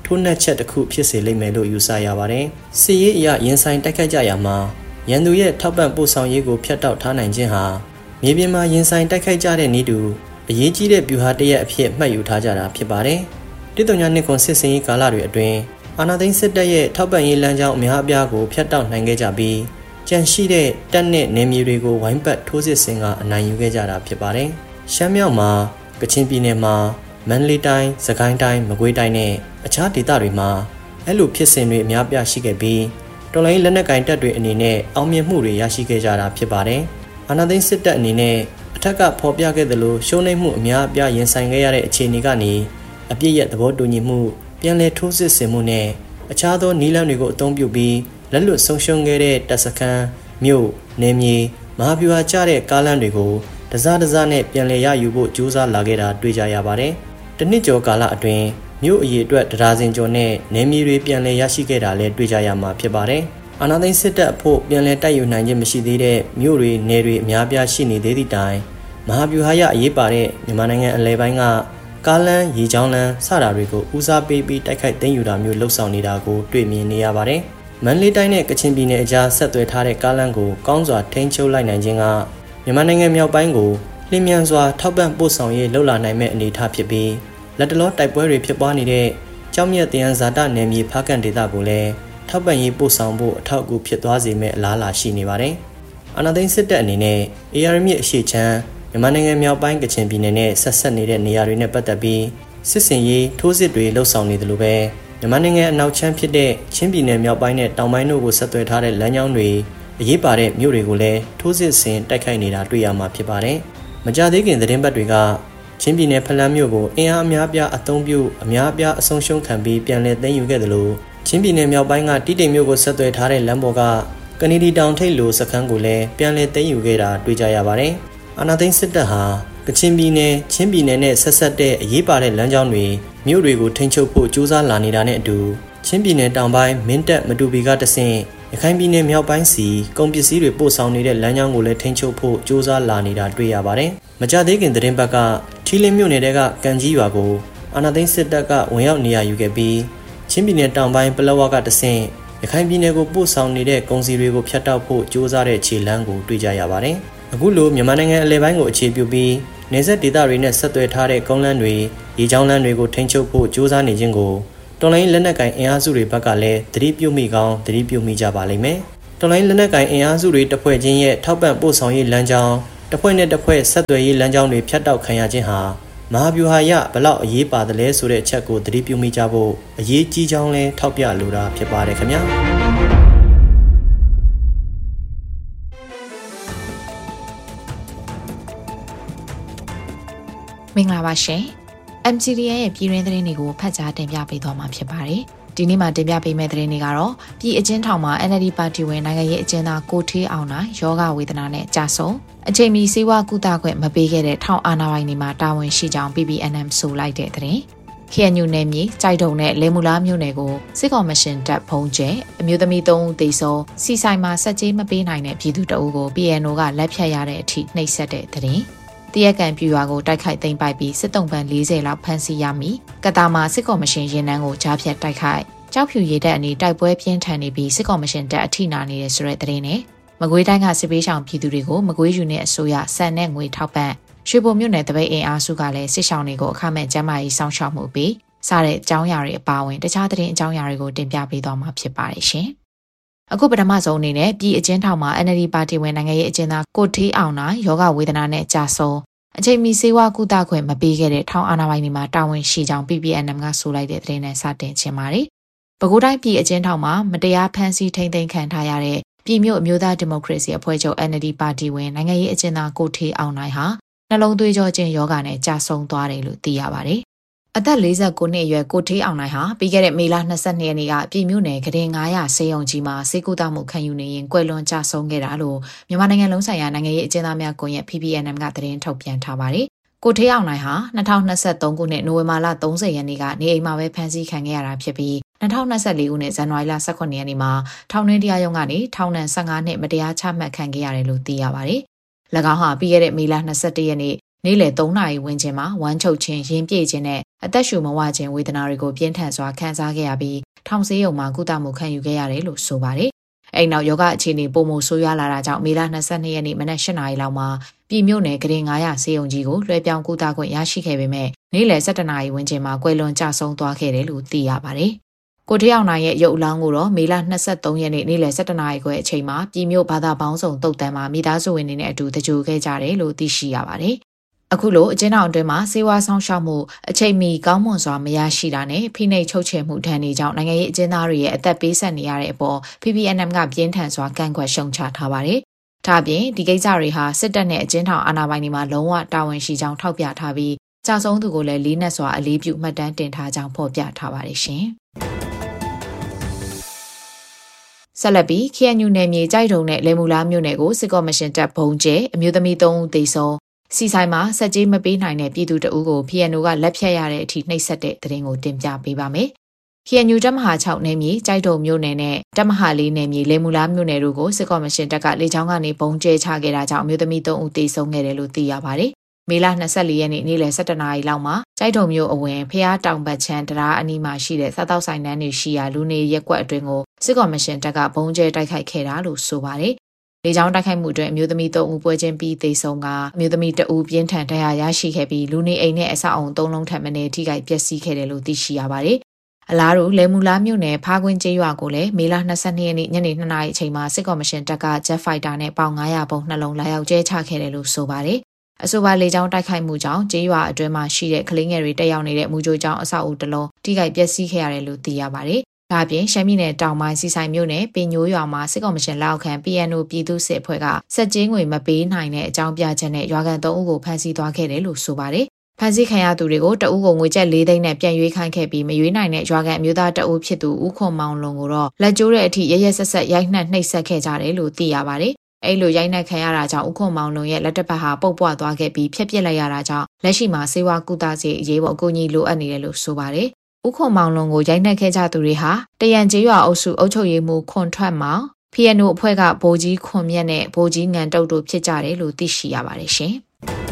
ထိုးနှက်ချက်တစ်ခုဖြစ်စေလိမ့်မယ်လို့ယူဆရပါတယ်။စစ်ရေးအရရင်ဆိုင်တိုက်ခိုက်ကြရမှာရန်သူရဲ့ထောက်ပံ့ပို့ဆောင်ရေးကိုဖျက်တောက်ထားနိုင်ခြင်းဟာမြေပြင်မှာရင်ဆိုင်တိုက်ခိုက်ကြတဲ့နည်းတူအရေးကြီးတဲ့ဗျူဟာတစ်ရပ်အဖြစ်မှတ်ယူထားကြတာဖြစ်ပါတယ်။တစ်တုံညာနှစ်ခွန်စစ်စင်ရေးကာလတွေအတွင်းအာဏာသိမ်းစစ်တပ်ရဲ့ထောက်ပံ့ရေးလမ်းကြောင်းအများအပြားကိုဖျက်တောက်နိုင်ခဲ့ကြပြီးကြန့်ရှိတဲ့တပ်နဲ့နယ်မြေတွေကိုဝိုင်းပတ်ထိုးစစ်ဆင်ကအနိုင်ယူခဲ့ကြတာဖြစ်ပါတယ်။ရှမ်းမြောက်မှာကချင်ပြည်နယ်မှာမန္တလေးတိုင်း၊စကိုင်းတိုင်း၊မကွေးတိုင်းနဲ့အခြားဒေသတွေမှာအဲ့လိုဖြစ်စဉ်တွေအများပြားရှိခဲ့ပြီးတော်လိုင်းလက်နက်ကင်တပ်တွေအနေနဲ့အောင်မြင်မှုတွေရရှိခဲ့ကြတာဖြစ်ပါတယ်။အာဏာသိမ်းစစ်တပ်အနေနဲ့အထက်ကဖော်ပြခဲ့သလိုရှုံးနိမ့်မှုအများအပြားရင်ဆိုင်ခဲ့ရတဲ့အခြေအနေကနေအပြည့်ရဲ့သဘောတူညီမှုပြန်လည်ထိုးစစ်ဆင်မှုနဲ့အခြားသောနည်းလမ်းတွေကိုအသုံးပြုပြီးလက်လွတ်ဆုံးရှုံးခဲ့တဲ့တပ်စခန်းမြို့နယ်မြေမဟာဗျူဟာကျတဲ့ကားလမ်းတွေကိုတစားတစားနဲ့ပြန်လည်ရယူဖို့ကြိုးစားလာခဲ့တာတွေ့ကြရပါတယ်။တနစ်ကျော်ကာလအတွင်းမြို့အရေးအတွက်တရာစင်ကျော်နဲ့နယ်မြေတွေပြန်လည်ရရှိခဲ့တာလည်းတွေ့ကြရမှာဖြစ်ပါတယ်။အာဏာသိမ်းစစ်တပ်အဖို့ပြန်လည်တိုက်ယူနိုင်ခြင်းမရှိသေးတဲ့မြို့တွေနယ်တွေအများပြားရှိနေသေးသည့်တိုင်မဟာဗျူဟာရအရေးပါတဲ့မြန်မာနိုင်ငံအလဲပိုင်းကကားလမ်းရေချောင်းလမ်းစတာတွေကိုဦးစားပေးပြီးတိုက်ခိုက်သိမ်းယူတာမျိုးလှုပ်ဆောင်နေတာကိုတွေ့မြင်နေရပါတယ်။မန္တလေးတိုင်းနဲ့ကချင်ပြည်နယ်အကြားဆက်သွယ်ထားတဲ့ကားလမ်းကိုကောင်းစွာထိန်းချုပ်လိုက်နိုင်ခြင်းကမြန်မာနိုင်ငံမြောက်ပိုင်းကိုလျင်မြန်စွာထောက်ပံ့ပို့ဆောင်ရေးလှုပ်လာနိုင်မဲ့အနေအထားဖြစ်ပြီးလက်တလောတိုက်ပွဲတွေဖြစ်ပွားနေတဲ့ကြောင်းမြတ်တယန်ဇာတနယ်မြေဖားကန်ဒေသကိုလည်းထောက်ပံ့ရေးပို့ဆောင်ဖို့အထောက်အကူဖြစ်သွားစေမဲ့အလားအလာရှိနေပါတယ်။အာဏာသိမ်းစစ်တပ်အနေနဲ့ အေအာရ် မြစ်အရှေ့ချမ်းမြန်မာနိုင်ငံမြောက်ပိုင်းကချင်ပြည်နယ်နဲ့ဆက်ဆက်နေတဲ့နေရာတွေနဲ့ပတ်သက်ပြီးစစ်စင်ရေးထိုးစစ်တွေလှုပ်ဆောင်နေတယ်လို့ပဲမြန်မာနိုင်ငံအနောက်ချမ်းဖြစ်တဲ့ချင်းပြည်နယ်မြောက်ပိုင်းနဲ့တောင်ပိုင်းတို့ကိုဆက်သွယ်ထားတဲ့လမ်းကြောင်းတွေအရေးပါတဲ့မြို့တွေကိုလည်းထိုးစစ်ဆင်တိုက်ခိုက်နေတာတွေ့ရမှာဖြစ်ပါတယ်။မကြသေးခင်သတင်းပတ်တွေကချင်းပြည်နယ်ဖလန်းမြို့ကိုအင်အားအများပြားအသုံးပြုအများပြားအဆုံးရှုံးခံပြီးပြန်လည်သိမ်းယူခဲ့တယ်လို့ချင်းပြည်နယ်မြောက်ပိုင်းကတိတိမ်မြို့ကိုဆက်သွယ်ထားတဲ့လမ်းပေါ်ကကနေဒီတောင်ထိပ်လိုစခန်းကိုလည်းပြန်လည်သိမ်းယူခဲ့တာတွေ့ကြရပါတယ်။အာဏာသိမ်းစစ်တပ်ဟာကချင်ပြည်နယ်ချင်းပြည်နယ်နဲ့ဆက်ဆက်တဲ့အရေးပါတဲ့လမ်းကြောင်းတွေမြို့တွေကိုထိန်းချုပ်ဖို့ကြိုးစားလာနေတာနဲ့အတူချင်းပြည်နယ်တောင်ပိုင်းမင်းတပ်မတူပီကတဆင့်ရခိုင်ပြည်နယ်မြောက်ပိုင်းစီကုန်ပစ္စည်းတွေပို့ဆောင်နေတဲ့လမ်းကြောင်းကိုလည်းထိန်းချုပ်ဖို့ကြိုးစားလာနေတာတွေ့ရပါတယ်။မကြသေးခင်သတင်းပတ်ကထီလင်းမြို့နယ်ကကန်ကြီးရွာကိုအာဏာသိမ်းစစ်တပ်ကဝင်ရောက်နေရာယူခဲ့ပြီးချင်းပြည်နယ်တောင်ပိုင်းပလောဝကတဆင့်ရခိုင်ပြည်နယ်ကိုပို့ဆောင်နေတဲ့ကုန်စည်တွေကိုဖျက်တောက်ဖို့ကြိုးစားတဲ့ခြေလှမ်းကိုတွေ့ကြရပါတယ်။အခုလိုမြန်မာနိုင်ငံအလဲပိုင်းကိုအခြေပြုပြီးနေဆက်ဒေသတွေနဲ့ဆက်သွယ်ထားတဲ့ကုန်းလမ်းတွေရေချောင်းလမ်းတွေကိုထိန်းချုပ်ဖို့ကြိုးစားနေခြင်းကိုတော်လိုင်းလက်နက်ကင်အင်အားစုတွေဘက်ကလည်းသတိပြုမိကောင်းသတိပြုမိကြပါလိမ့်မယ်။တော်လိုင်းလက်နက်ကင်အင်အားစုတွေတစ်ဖွဲ့ချင်းရဲ့ထောက်ပံ့ပို့ဆောင်ရေးလမ်းကြောင်းတစ်ဖွဲ့နဲ့တစ်ဖွဲ့ဆက်သွယ်ရေးလမ်းကြောင်းတွေဖြတ်တောက်ခံရခြင်းဟာမဟာဗျူဟာရဘလောက်အရေးပါတယ်လဲဆိုတဲ့အချက်ကိုသတိပြုမိကြဖို့အရေးကြီးကြောင်းလဲထောက်ပြလိုတာဖြစ်ပါတယ်ခင်ဗျာ။မင်္ဂလာပါရှင်။ အမ် ဂျီ ဒီ အန် ရဲ့ပြည်တွင်းသတင်းတွေကိုဖတ်ကြားတင်ပြပေးသွားမှာဖြစ်ပါတယ်။ဒီနေ့မှာတင်ပြပေးမယ့်သတင်းတွေကတော့ပြည်အကျဉ်းထောင်မှာ အန် အယ်လ် ဒီ ပါတီဝင်နိုင်ငံရေးအကျဉ်းသားကိုထေးအောင်နိုင်ယောဂဝေဒနာနဲ့ကြာဆုံးအချိန်မီဆေးဝါးကုသခွင့်မပေးခဲ့တဲ့ထောင်အာဏာပိုင်တွေမှာတာဝန်ရှိကြောင်း ပီ ပီ အန် အမ် ဆိုလိုက်တဲ့သတင်း။ ခေညူနယ်မြေကြိုက်တုံနဲ့လေမူလားမြို့နယ်ကိုစစ်ကော်မရှင်တပ်ဖုံးကျဲအမျိုးသမီးသုံးဦးသေဆုံးစီဆိုင်မှာစက်ကြေးမပေးနိုင်တဲ့ပြည်သူတအုပ်ကို ပီ အန် အို ကလက်ဖြတ်ရတဲ့အထိနှိပ်စက်တဲ့သတင်း။တရက်ကန်ပြူရွာကိုတိုက်ခိုက်သိမ်းပိုက်ပြီးစစ်တုံးပန်း၄၀လောက်ဖမ်းဆီးရမိကတာမှာစစ်ကော်မရှင်ရင်နှန်းကိုကြားဖြတ်တိုက်ခိုက်ကြောက်ဖြူရည်တပ်အနီးတိုက်ပွဲပြင်းထန်နေပြီးစစ်ကော်မရှင်တပ်အထိနာနေတဲ့ဆိုတဲ့သတင်းနဲ့မကွေးတိုင်းကစစ်ပေးဆောင်ပြည်သူတွေကိုမကွေးယူနစ်အစိုးရစံနဲ့ငွေထောက်ပံ့ရွှေဘုံမြို့နယ်တပိတ်အင်အားစုကလည်းစစ်ဆောင်တွေကိုအခမဲ့ကျန်းမာရေးစောင့်ရှောက်မှုပေးစတဲ့အကြောင်းအရာတွေအပါအဝင်တခြားသတင်းအကြောင်းအရာတွေကိုတင်ပြပေးသွားမှာဖြစ်ပါတယ်ရှင်။အခုပထမဆုံးအနေနဲ့ပြည်အကျဉ်းထောင်မှာ အန် အယ်လ် ဒီ ပါတီဝင်နိုင်ငံရေးအကျဉ်းသားကိုထေးအောင်နိုင်ယောဂဝေဒနာနဲ့ကြာဆုံးအချိန်မီဆေးဝါးကုသခွင့်မပေးခဲ့တဲ့ထောင်အာဏာပိုင်တွေမှာတာဝန်ရှိကြောင်း ပီ ပီ အန် အမ် ကဆိုလိုက်တဲ့သတင်းနဲ့စတင်ချင်ပါတယ်။ပဲခူးတိုင်းပြည်အကျဉ်းထောင်မှာမတရားဖမ်းဆီးထိန်းသိမ်းခံထားရတဲ့ပြည်မြို့အမျိုးသားဒီမိုကရေစီအဖွဲ့ချုပ် အန် အယ်လ် ဒီ ပါတီဝင်နိုင်ငံရေးအကျဉ်းသားကိုထေးအောင်နိုင်ဟာနှလုံးသွေးကြောကျဉ်ယောဂနဲ့ကြာဆုံးသွားတယ်လို့သိရပါတယ်။အသက်၄၉နှစ်အရွယ်ကိုထေးအောင်နိုင်ဟာပြီးခဲ့တဲ့မေလ၂၂ရက်နေ့ကပြည်မြို့နယ်ကဒင်ငါးရာဆေးရုံကြီးမှာဆေးကုသမှုခံယူနေရင်ကွယ်လွန်ကြာဆုံးခဲ့တာလို့မြန်မာနိုင်ငံလုံးဆိုင်ရာနိုင်ငံရေးအကျဉ်းသားများကွန်ရက် ပီ ပီ အန် အမ် ကသတင်းထုတ်ပြန်ထားပါတယ်။ကိုထေးအောင်နိုင်ဟာ၂၀၂၃ခုနှစ်နိုဝင်ဘာလ၃၀ရက်နေ့ကနေအိမ်မှာပဲဖမ်းဆီးခံခဲ့ရတာဖြစ်ပြီး၂၀၂၄ခုနှစ်ဇန်နဝါရီလ၁၇ရက်နေ့မှာထောင်တွင်းတရားရုံးကနေထောင်ဒဏ်၁၅နှစ်မတရားချမှတ်ခံခဲ့ရတယ်လို့သိရပါတယ်။၎င်းဟာပြီးခဲ့တဲ့မေလ၂၁ရက်နေ့နေ့လယ်၃နာရီဝန်းကျင်မှာဝမ်းချုပ်ခြင်းရင်းပြည့်ခြင်းနဲ့အသက်ရှူမဝခြင်းဝေဒနာတွေကိုပြင်းထန်စွာခံစားခဲ့ရပြီးထောင်ဆေးရုံမှာကုသမှုခံယူခဲ့ရတယ်လို့ဆိုပါတယ်။အဲ့နောက်ယောဂအခြေအနေပုံမှုဆိုးရွားလာတာကြောင့်မေလ၂၂ရက်နေ့မနက်၈နာရီလောက်မှာပြည်မြို့နယ်ကရင်၅၀၀ဆေးရုံကြီးကိုလွှဲပြောင်းကုသခွင့်ရရှိခဲ့ပေမဲ့နေ့လယ်၁၁နာရီဝန်းကျင်မှာကွယ်လွန်ကျဆုံးသွားခဲ့တယ်လို့သိရပါတယ်။ကိုထရောက်နိုင်ရဲ့ရုပ်အလောင်းကိုတော့မေလ၂၃ရက်နေ့နေ့လယ်၁၁နာရီခွဲအချိန်မှာပြည်မြို့ဘာသာပေါင်းစုံတုတ်တန်းမှာမိသားစုဝင်တွေနဲ့အတူတကြိုခဲ့ကြတယ်လို့သိရှိရပါတယ်။အခုလိုအကျဉ်းထောင်အတွင်းမှာစေဝါဆောင်ရှောက်မှုအချိန်မီကောင်းမွန်စွာမရရှိတာနဲ့ဖိနှိပ်ချုပ်ချယ်မှုဒဏ်တွေကြောင့်နိုင်ငံရေးအကျဉ်းသားတွေရဲ့အသက်ပေးဆက်နေရတဲ့အပေါ် P P N M ကပြင်းထန်စွာကန့်ကွက်ရှုံချထားပါတယ်။ဒါ့အပြင်ဒီကိစ္စတွေဟာစစ်တပ်နဲ့အကျဉ်းထောင်အာဏာပိုင်တွေမှာလုံးဝတာဝန်ရှိကြောင်းထောက်ပြထားပြီးကြာဆုံးသူကိုလည်းလေးနက်စွာအလေးပြုမှတ်တမ်းတင်ထားကြောင်းဖော်ပြထားပါတယ်ရှင်။ဆက်လက်ပြီး K N U နယ်မြေကြိုက်တုံနဲ့လေမူလားမြို့နယ်ကိုစစ်ကော်မရှင်တပ်ဘုံကျဲအမျိုးသမီး၃ဦးသေဆုံးစီဆိုင်မှာစက်ကြီးမပေးနိုင်တဲ့ပြည်သူတအုပ်ကို P N O ကလက်ဖြတ်ရတဲ့အထိနှိပ်စက်တဲ့သတင်းကိုတင်ပြပေးပါမယ်။ K N U တပ်မဟာ၆နယ်မြေကြိုက်တုံမြို့နယ်နဲ့တပ်မဟာ၄နယ်မြေလေမူလားမြို့နယ်တို့ကိုစစ်ကော်မရှင်တပ်ကလေကြောင်းကနေပုံကျဲချခဲ့တာကြောင့်အမျိုးသမီး၃ဦးသေဆုံးခဲ့တယ်လို့သိရပါတယ်။မေလ၂၄ရက်နေ့နေ့လယ်၁၁နာရီလောက်မှာကြိုက်တုံမြို့အဝင်ဖျားတောင်ဘက်ချမ်းတရားအနီးမှာရှိတဲ့စားတောက်ဆိုင်တန်းတွေရှိရာလူနေရက်ကွက်အတွင်းကိုစစ်ကော်မရှင်တပ်ကဘုံကျဲတိုက်ခိုက်ခဲ့တာလို့ဆိုပါတယ်။လေကြောင်းတိုက်ခိုက်မှုအတွင်းအမျိုးသမီး၃ဦးပွဲချင်းပြီးသေဆုံးကအမျိုးသမီး၁ဦးပြင်းထန်ဒဏ်ရာရရှိခဲ့ပြီးလူနေအိမ်နဲ့အဆောက်အုံ၃လုံးထပ်မံထိခိုက်ပျက်စီးခဲ့တယ်လို့သိရှိရပါတယ်။အလားတူလေမူလားမြို့နယ်ဖားကွင်းကျေးရွာကိုလည်းမေလ၂၂ရက်နေ့ညနေ၂နာရီအချိန်မှာစစ်ကော်မရှင်တပ်က Jet Fighter နဲ့ပေါင်၅၀၀ပုံနှလုံးလာရောက်ကျဲချခဲ့တယ်လို့ဆိုပါတယ်။အဆိုပါလေကြောင်းတိုက်ခိုက်မှုကြောင့်ကျေးရွာအတွင်းမှာရှိတဲ့ကလေးငယ်တွေတက်ရောက်နေတဲ့မူကြိုကျောင်းအဆောက်အဦတစ်လုံးထိခိုက်ပျက်စီးခဲ့ရတယ်လို့သိရပါတယ်။ဒါ့အပြင်ရှမ်းပြည်နယ်တောင်ပိုင်းစီဆိုင်မြို့နယ်ပင်ညိုးရွာမှာစစ်ကော်မရှင်လက်အောက်ခံ P N O ပြည်သူ့စစ်အဖွဲ့ကစက်ကြီးငွေမပေးနိုင်တဲ့အကြောင်းပြချက်နဲ့ရွာကန်၃ဦးကိုဖမ်းဆီးသွားခဲ့တယ်လို့ဆိုပါတယ်။ဖမ်းဆီးခံရသူတွေကိုတအုပ်ကိုငွေကျပ်၄သိန်းနဲ့ပြန်ရွေးခိုင်းခဲ့ပြီးမရွေးနိုင်တဲ့ရွာကန်အမျိုးသားတအုပ်ဖြစ်သူဦးခွန်မောင်လွန်ကိုတော့လက်ကျိုးတဲ့အထိရရဆက်ဆက်ရိုက်နှက်နှိပ်စက်ခဲ့ကြတယ်လို့သိရပါတယ်။အဲ့လိုရိုက်နှက်ခံရတာကြောင့်ဦးခွန်မောင်လွန်ရဲ့လက်တစ်ဖက်ဟာပုတ်ပွားသွားခဲ့ပြီးဖျက်ပစ်လိုက်ရတာကြောင့်လက်ရှိမှာစေဝါကုသစေအရေးပေါ်အကူအညီလိုအပ်နေတယ်လို့ဆိုပါတယ်။ဦးခွန်မောင်လွန်ကိုရိုက်နှက်ခဲ့ကြသူတွေဟာတရန်ကျေးရွာအုပ်စုအုပ်ချုပ်ရေးမှူးခွန်ထွက်မောင် P N O အဖွဲ့ကဗိုလ်ကြီးခွန်မြတ်နဲ့ဗိုလ်ကြီးငံတုတ်တို့ဖြစ်ကြတယ်လို့သိရှိရပါတယ်ရှင်။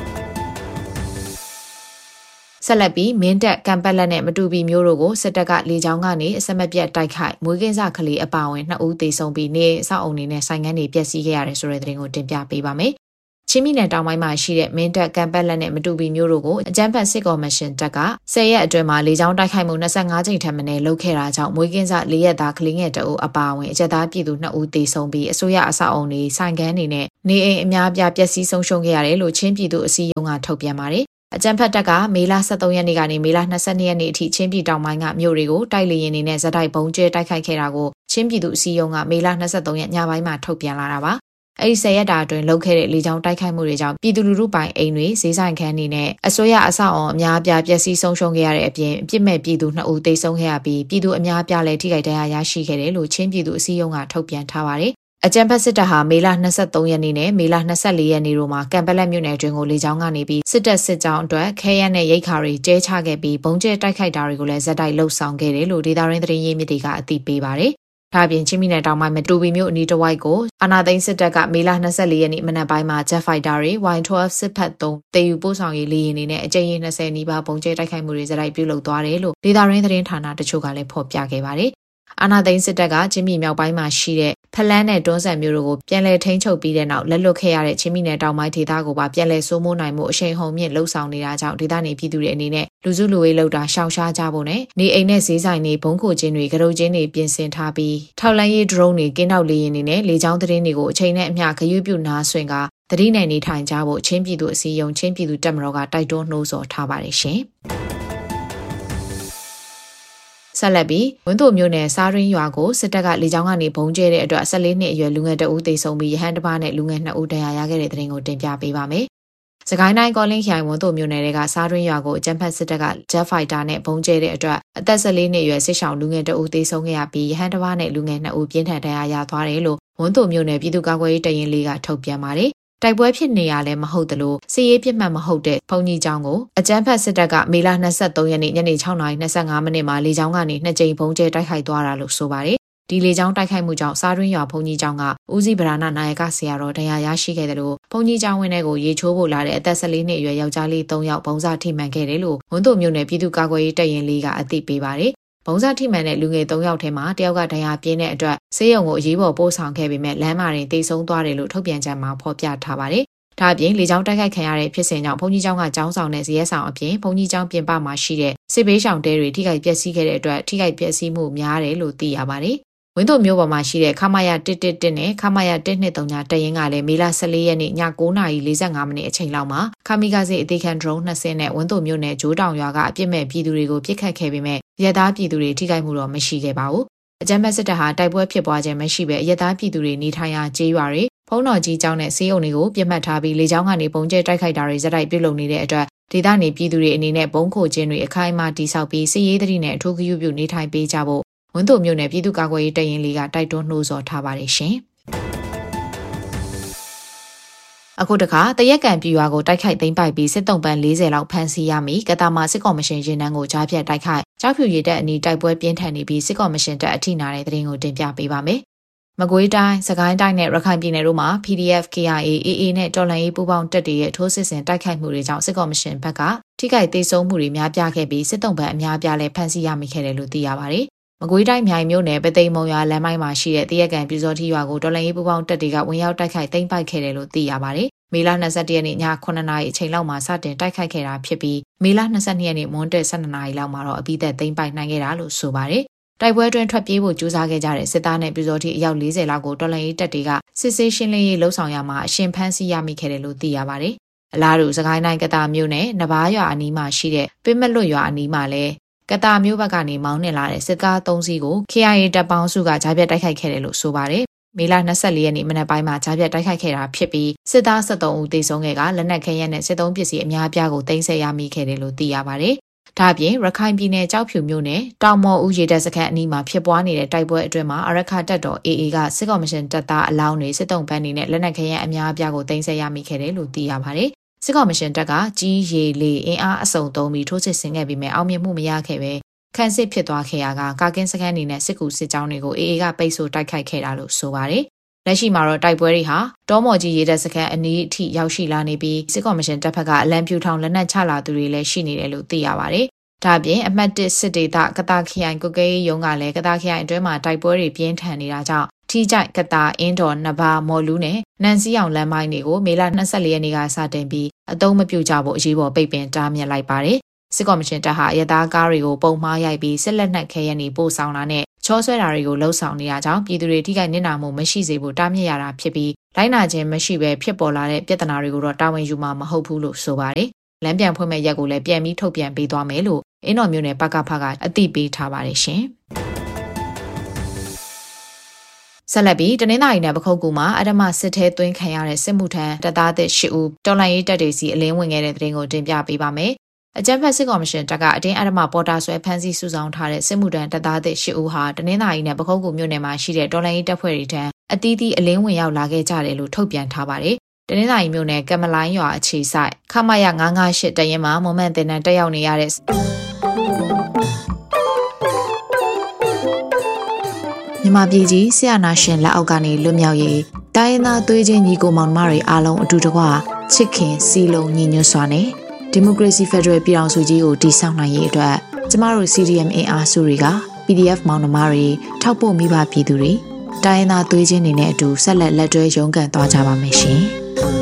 ဆက်လက်ပြီးမင်းတပ်ကံပတ်လက်နဲ့မတူပီမျိုးတို့ကိုစစ်တပ်ကလေကြောင်းကနေအဆက်မပြတ်တိုက်ခိုက်မွေးကင်းစကလေးအပါအဝင်နှစ်ဦးသေဆုံးပြီးနေအဆောက်အုံတွေနဲ့ဆိုင်ငန်းတွေပျက်စီးခဲ့ရတယ်ဆိုတဲ့သတင်းကိုတင်ပြပေးပါမယ်။ချင်းပြည်နယ်တောင်ပိုင်းမှာရှိတဲ့မင်းတပ်ကံပတ်လက်နဲ့မတူပီမျိုးတို့ကိုအကြမ်းဖက်စစ်ကော်မရှင်တပ်ကဆယ်ရက်အတွင်းမှာလေကြောင်းတိုက်ခိုက်မှု၂၅ကြိမ်ထက်မနည်းလုပ်ခဲ့တာကြောင့်မွေးကင်းစ၄ရက်သားကလေးငယ်တအုပ်အပါအဝင်အကြက်သားပြည်သူနှစ်ဦးသေဆုံးပြီးအစိုးရအဆောက်အုံတွေဆိုင်ငန်းတွေနဲ့နေအိမ်အများအပြားပျက်စီးဆုံးရှုံးခဲ့ရတယ်လို့ချင်းပြည်သူအစည်းအရုံးကထုတ်ပြန်ပါတယ်အကြံဖတ်တက်ကမေလ၁၃ရက်နေ့ကနေမေလ၂၂ရက်နေ့အထိချင်းပြည်တောင်ပိုင်းကမြို့တွေကိုတိုက်လေရင်တွေနဲ့ဇက်တိုက်ဘုံကျဲတိုက်ခိုက်ခဲ့တာကိုချင်းပြည်သူအစည်းအရုံးကမေလ၂၃ရက်ညပိုင်းမှာထုတ်ပြန်လာတာပါ။အဲဒီဆယ်ရက်တာအတွင်းလုပ်ခဲ့တဲ့လေကြောင်းတိုက်ခိုက်မှုတွေကြောင့်ပြည်သူလူထုပိုင်အိမ်တွေဈေးဆိုင်ခန်းတွေနဲ့အစိုးရအဆောက်အအုံအများအပြားပျက်စီးဆုံးရှုံးခဲ့ရတဲ့အပြင်အပြစ်မဲ့ပြည်သူနှစ်ဦးသေဆုံးခဲ့ရပြီးပြည်သူအများအပြားလည်းထိခိုက်ဒဏ်ရာရရှိခဲ့တယ်လို့ချင်းပြည်သူအစည်းအရုံးကထုတ်ပြန်ထားပါတယ်။အကြံဖက်စစ်တပ်ဟာမေလ၂၃ရက်နေ့နဲ့မေလ၂၄ရက်နေ့တို့မှာကံပလက်မြို့နယ်အတွင်းကိုလေကြောင်းကနေပြီးစစ်တပ်စစ်ကြောင်းအတွက်ခဲယမ်းနဲ့ရိတ်ခါတွေကျဲချခဲ့ပြီးဘုံကျဲတိုက်ခိုက်တာတွေကိုလည်းဇက်တိုက်လှုပ်ဆောင်ခဲ့တယ်လို့ဒေသရင်းသတင်းရင်းမြစ်တွေကအသိပေးပါတယ်။ဒါ့အပြင်ချင်းပြည်နယ်တောင်ပိုင်းမတူပီမြို့အနီးတစ်ဝိုက်ကိုအာဏာသိမ်းစစ်တပ်ကမေလ၂၄ရက်နေ့မနက်ပိုင်းမှာ Jet Fighter တွေ Y ၁၂ စစ်ဖက်သုံးတေယူပို့ဆောင်ရေးလေယာဉ်တွေနဲ့အကြိမ်၂၀နီးပါးဘုံကျဲတိုက်ခိုက်မှုတွေဇက်တိုက်ပြုလုပ်သွားတယ်လို့ဒေသရင်းသတင်းဌာနတချို့ကလည်းဖော်ပြခဲ့ပါတယ်။အာဏာသိမ်းစစ်တပ်ကချင်းပြည်မြောက်ပိုင်းမှာရှိတဲ့ဖလန်းနဲ့တွန်းဆန်မျိုးတို့ကိုပြန်လည်ထိန်းချုပ်ပြီးတဲ့နောက်လက်လွတ်ခဲ့ရတဲ့ချင်းပြည်နယ်တောင်ပိုင်းဒေသကိုပါပြန်လည်စိုးမိုးနိုင်မှုအရှိန်ဟုန်မြင့်လှုပ်ဆောင်နေတာကြောင့်ဒေသနေပြည်သူတွေအနေနဲ့လူစုလူဝေးလှုပ်တာရှောင်ရှားကြဖို့နဲ့နေအိမ်နဲ့ဈေးဆိုင်တွေဘုံခိုခြင်းတွေကြောက်ခြင်းတွေပြင်ဆင်ထားပြီးထောက်လန်းရေး drone တွေကင်းထောက်လေယာဉ်တွေနဲ့လေကြောင်းသတင်းတွေကိုအချိန်နဲ့အမျှဂရုပြုနားဆွင့်ကသတိနဲ့နေထိုင်ကြဖို့ချင်းပြည်သူအစည်းအရုံးချင်းပြည်သူတပ်မတော်ကတိုက်တွန်းနှိုးဆော်ထားပါတယ်ရှင်။ဆက်လက်ပြီးဝင်းတို့မျိုးနယ်စားရင်းရွာကိုစစ်တပ်ကလေကြောင်းကနေဘုံကျဲတဲ့အတွက်၁၄နှစ်အရွယ်လူငယ်တဦးသေဆုံးပြီးရဟန်းတစ်ပါးနဲ့လူငယ်နှစ်ဦးဒဏ်ရာရခဲ့တဲ့တဲ့တင်ကိုတင်ပြပေးပါမယ်။စကိုင်းတိုင်းကောလင်းခိုင်ဝင်းတို့မျိုးနယ်တွေကစားရင်းရွာကိုအကြမ်းဖက်စစ်တပ်က Jet Fighter နဲ့ဘုံကျဲတဲ့အတွက်အသက်၁၄နှစ်အရွယ်စစ်ရှောင်းလူငယ်တဦးသေဆုံးခဲ့ရပြီးရဟန်းတစ်ပါးနဲ့လူငယ်နှစ်ဦးပြင်းထန်ဒဏ်ရာရသွားတယ်လို့ဝင်းတို့မျိုးနယ်ပြည်သူ့ကာကွယ်ရေးတပ်ရင်းလေးကထုတ်ပြန်ပါတယ်။တိုက်ပွဲဖြစ်နေရလဲမဟုတ်သလိုစစ်ရေးပြစ်မှတ်မဟုတ်တဲ့ဘုံကြီးကျောင်းကိုအကြမ်းဖက်စစ်တပ်ကမေလ၂၃ရက်နေ့ညနေ၆နာရီ၂၅မိနစ်မှာလေကြောင်းကနေနှစ်ကြိမ်ဘုံကျဲတိုက်ခိုက်သွားတာလို့ဆိုပါတယ်ဒီလေကြောင်းတိုက်ခိုက်မှုကြောင့်စားတွင်းရွာဘုံကြီးကျောင်းကဦးစီးဗရာဏနာယကဆရာတော်တရားရရှိခဲ့တယ်လို့ဘုံကြီးကျောင်းဝင်းတွေကိုရေချိုးဖို့လာတဲ့အသက်၁၄နှစ်အရွယ်ယောက်ျားလေး၃ယောက်ဘုံစားထိမှန်ခဲ့တယ်လို့ဝန်တို့မြို့နယ်ပြည်သူ့ကာကွယ်ရေးတပ်ရင်းလေးကအသိပေးပါတယ်။ဘုံစားထိမှန်တဲ့လူငယ်၃ယောက်ထဲမှာတယောက်ကဒဏ်ရာပြင်းတဲ့အတွက်ဆေးရုံကိုအရေးပေါ်ပို့ဆောင်ခဲ့ပေမဲ့လမ်းမတွင်တိတ်ဆုံးသွားတယ်လို့ထုတ်ပြန်ချက်မှာဖော်ပြထားပါတယ်။ဒါအပြင်လေကြောင်းတိုက်ခိုက်ခံရတဲ့ဖြစ်စဉ်ကြောင့်ဘုံကြီးကျောင်းကကျောင်းဆောင်တဲ့ဇရက်ဆောင်အပြင်ဘုံကြီးကျောင်းပြင်ပမှာရှိတဲ့စစ်ဘေးရှောင်တဲတွေထိခိုက်ပျက်စီးခဲ့တဲ့အတွက်ထိခိုက်ပျက်စီးမှုများတယ်လို့သိရပါတယ်။ဝင်းတို့မျိုးပေါ်မှာရှိတဲ့ခမရတစ်တစ်တစ်နဲ့ခမရတစ်နှစ်သုံးညတရင်ကလည်းမေလ၁၄ရက်နေ့ည၉နာရီ၄၅မိနစ်အချိန်လောက်မှာခမီကာစီအသေးခံ drone နှစ်စင်းနဲ့ဝင်းတို့မျိုးနယ်ဂျိုးတောင်ရွာကအပြစ်မဲ့ပြည်သူတွေကိုပစ်ခတ်ခဲ့ပေမဲ့ရဲသားပြည်သူတွေထိခိုက်မှုတော့မရှိခဲ့ပါဘူး။အကြမ်းဖက်စစ်တပ်ဟာတိုက်ပွဲဖြစ်ပွားခြင်းမရှိဘဲရဲသားပြည်သူတွေနေထိုင်ရာကျေးရွာတွေဖုံးတော်ကြီးကျောင်းနဲ့ဆေးရုံတွေကိုပြစ်မှတ်ထားပြီးလေကြောင်းကနေပုံကျဲတိုက်ခိုက်တာတွေဇက်တိုက်ပြုလုပ်နေတဲ့အတွက်ဒေသနေပြည်သူတွေအနေနဲ့ဘုံခိုခြင်းတွေအခိုင်အမာတိစောက်ပြီးစစ်ရေးသတိနဲ့အထူးဂရုပြုနေထိုင်ပေးကြဖို့ဝင်းတို့မြို့နယ်ပြည်သူ့ကာကွယ်ရေးတပ်ရင်းလေးကတိုက်တွန်းနှိုးဆော်ထားပါတယ်ရှင်။အခုတခါတရက်ကံပြည်ရွာကိုတိုက်ခိုက်သိမ်းပိုက်ပြီးစစ်တုံးပန်း၄၀လောက်ဖမ်းဆီးရမိကတာမာစစ်ကော်မရှင်ရင်နှန်းကိုကြားဖြတ်တိုက်ခိုက်ကြောက်ဖြူရည်တပ်အနီးတိုက်ပွဲပြင်းထန်နေပြီးစစ်ကော်မရှင်တပ်အထိနာတဲ့သတင်းကိုတင်ပြပေးပါမယ်။မကွေးတိုင်းစကိုင်းတိုင်းနဲ့ရခိုင်ပြည်နယ်တို့မှာ P D F K I A A A နဲ့တော်လှန်ရေးပူးပေါင်းတပ်တွေရဲ့ထိုးစစ်ဆင်တိုက်ခိုက်မှုတွေကြောင့်စစ်ကော်မရှင်ဘက်ကထိခိုက်ဒေဆုံးမှုတွေများပြားခဲ့ပြီးစစ်တုံးပန်းအများပြားလည်းဖမ်းဆီးရမိခဲ့တယ်လို့သိရပါတယ်။မကွေးတိုင်းမြိုင်မြို့နယ်ပသိမ်မုံရွာလမ်းမိုင်းမှာရှိတဲ့တရက်ကန်ပြူစောတိရွာကိုတော်လှန်ရေးပူးပေါင်းတပ်တွေကဝင်ရောက်တိုက်ခိုက်သိမ်းပိုက်ခဲ့တယ်လို့သိရပါတယ်။မေလ၂၁ရက်နေ့ည9နာရီအချိန်လောက်မှာစတင်တိုက်ခိုက်ခဲ့တာဖြစ်ပြီးမေလ၂၂ရက်နေ့မွန်းတက်၁၂နာရီလောက်မှာတော့အပြီးသက်သိမ်းပိုက်နိုင်ခဲ့တာလို့ဆိုပါတယ်။တိုက်ပွဲတွင်ထွက်ပြေးဖို့ကြိုးစားခဲ့ကြတဲ့စစ်သားနဲ့ပြူစောတိအယောက်၄၀လောက်ကိုတော်လှန်ရေးတပ်တွေကစစ်ဆေးရှင်းလင်းရေးလှုပ်ဆောင်ရမှာအရှင်ဖမ်းဆီးရမိခဲ့တယ်လို့သိရပါတယ်။အလားတူစကိုင်းတိုင်းကတာမြို့နယ်နဘာရွာအနီးမှာရှိတဲ့ပင်မလွတ်ရွာအနီးမှာလည်းကတာမျိုးဘက်ကနေမောင်းနှင်လာတဲ့စစ်ကား၃စီးကို K I A တပ်ပေါင်းစုကကြားပြတ်တိုက်ခိုက်ခဲ့တယ်လို့ဆိုပါတယ်။မေလ၂၄ရက်နေ့မနက်ပိုင်းမှာကြားပြတ်တိုက်ခိုက်ခဲ့တာဖြစ်ပြီးစစ်သား၁၃ဦးသေဆုံးခဲ့ကလက်နက်ခဲယမ်းနဲ့စစ်သုံးပစ္စည်းအများအပြားကိုသိမ်းဆည်းရမိခဲ့တယ်လို့သိရပါတယ်။ဒါ့အပြင်ရခိုင်ပြည်နယ်ကြောက်ဖြူမြို့နယ်တောင်မော်ဦးရေတပ်စခန်းအနီးမှာဖြစ်ပွားနေတဲ့တိုက်ပွဲအတွင်းမှာအရခတပ်တော် A A ကစစ်ကော်မရှင်တပ်သားအလောင်းတွေစစ်တုံးပန်းတွေနဲ့လက်နက်ခဲယမ်းအများအပြားကိုသိမ်းဆည်းရမိခဲ့တယ်လို့သိရပါတယ်။စစ်ကော်မရှင်တပ်ကကြီးရေလေအင်အားအစုံသုံးပြီးထိုးစစ်ဆင်ခဲ့ပြီးမြဲအောင်မြင်မှုမရခဲ့ပဲခန့်စစ်ဖြစ်သွားခဲ့ရကကာကင်းစခန်းနေနဲ့စစ်ကူစစ်ကြောင်းတွေကို A A ကပိတ်ဆို့တိုက်ခိုက်ခဲ့တာလို့ဆိုပါတယ်။လက်ရှိမှာတော့တိုက်ပွဲတွေဟာတောမော်ကြီးရေတပ်စခန်းအနီးအထိရောက်ရှိလာနေပြီးစစ်ကော်မရှင်တပ်ဖက်ကအလံပြူထောင်လက်နက်ချလာသူတွေလည်းရှိနေတယ်လို့သိရပါတယ်။ဒါ့အပြင်အမှတ်၁စစ်ဒေသကတာခရိုင်ကုတ်ကဲရုံးကလည်းကတာခရိုင်အတွင်းမှာတိုက်ပွဲတွေပြင်းထန်နေတာကြောင့်ထီးကြိုက်ကတာအင်းတော်နဘာမော်လူးနဲ့နန်စီအောင်လမ်းမိုင်းတွေကိုမေလ၂၄ရက်နေ့ကစတင်ပြီးအသုံးမပြုကြဖို့အရေးပေါ်ပိတ်ပင်တားမြစ်လိုက်ပါတယ်။စစ်ကော်မရှင်တပ်ဟာရသားကားတွေကိုပုံမှားရိုက်ပြီးစစ်လက်နက်ခဲယမ်းတွေပို့ဆောင်လာနဲ့ချောဆွဲတာတွေကိုလှုပ်ဆောင်နေတာကြောင့်ပြည်သူတွေထိခိုက်နစ်နာမှုမရှိစေဖို့တားမြစ်ရတာဖြစ်ပြီးလိုက်နာခြင်းမရှိဘဲဖြစ်ပေါ်လာတဲ့ပြဿနာတွေကိုတော့တာဝန်ယူမှာမဟုတ်ဘူးလို့ဆိုပါတယ်။လမ်းပြန်ဖွင့်မဲ့ရက်ကိုလည်းပြန်ပြီးထုတ်ပြန်ပေးသွားမယ်လို့အင်းတော်မျိုးနယ်ပကဖကအသိပေးထားပါတယ်ရှင်။ဆက်လက်ပြီးတနင်္သာရီနယ်ပခုတ်ကူမှာအဓမ္မစစ်ထဲသွင်းခံရတဲ့စစ်မှုထမ်းတပ်သားသစ်၈ဦးတော်လှန်ရေးတပ်တွေစီအလင်းဝင်ခဲ့တဲ့တဲ့တင်ကိုတင်ပြပေးပါမယ်။အကြမ်းဖက်စစ်ကော်မရှင်တပ်ကအတင်းအဓမ္မပေါ်တာဆွဲဖမ်းဆီးစုဆောင်ထားတဲ့စစ်မှုထမ်းတပ်သားသစ်၈ဦးဟာတနင်္သာရီနယ်ပခုတ်ကူမြို့နယ်မှာရှိတဲ့တော်လှန်ရေးတပ်ဖွဲ့တွေထံအသီးသီးအလင်းဝင်ရောက်လာခဲ့ကြတယ်လို့ထုတ်ပြန်ထားပါတယ်။တနင်္သာရီမြို့နယ်ကမလိုင်းရွာအခြေဆိုင်ခမရ၅၅၈တရင်မှာမွန်မန်တင်တန်းတက်ရောက်နေရတဲ့မြန်မာပြည်ကြီးဆရာနာရှင်လက်အောက်ကနေလွတ်မြောက်ရေးတိုင်းရင်းသားသွေးချင်းညီကိုမောင်နှမတွေအားလုံးအတူတကွချစ်ခင်စီလုံးညီညွတ်စွာနဲ့ဒီမိုကရေစီဖက်ဒရယ်ပြည်ထောင်စုကြီးကိုတည်ဆောက်နိုင်ရေးအတွက်ကျမတို့ C D M အင်အားစုတွေက P D F မောင်နှမတွေထောက်ပို့မိဘပြည်သူတွေတိုင်းရင်းသားသွေးချင်းတွေနဲ့အတူဆက်လက်လက်တွဲရုန်းကန်သွားကြပါမယ်ရှင်။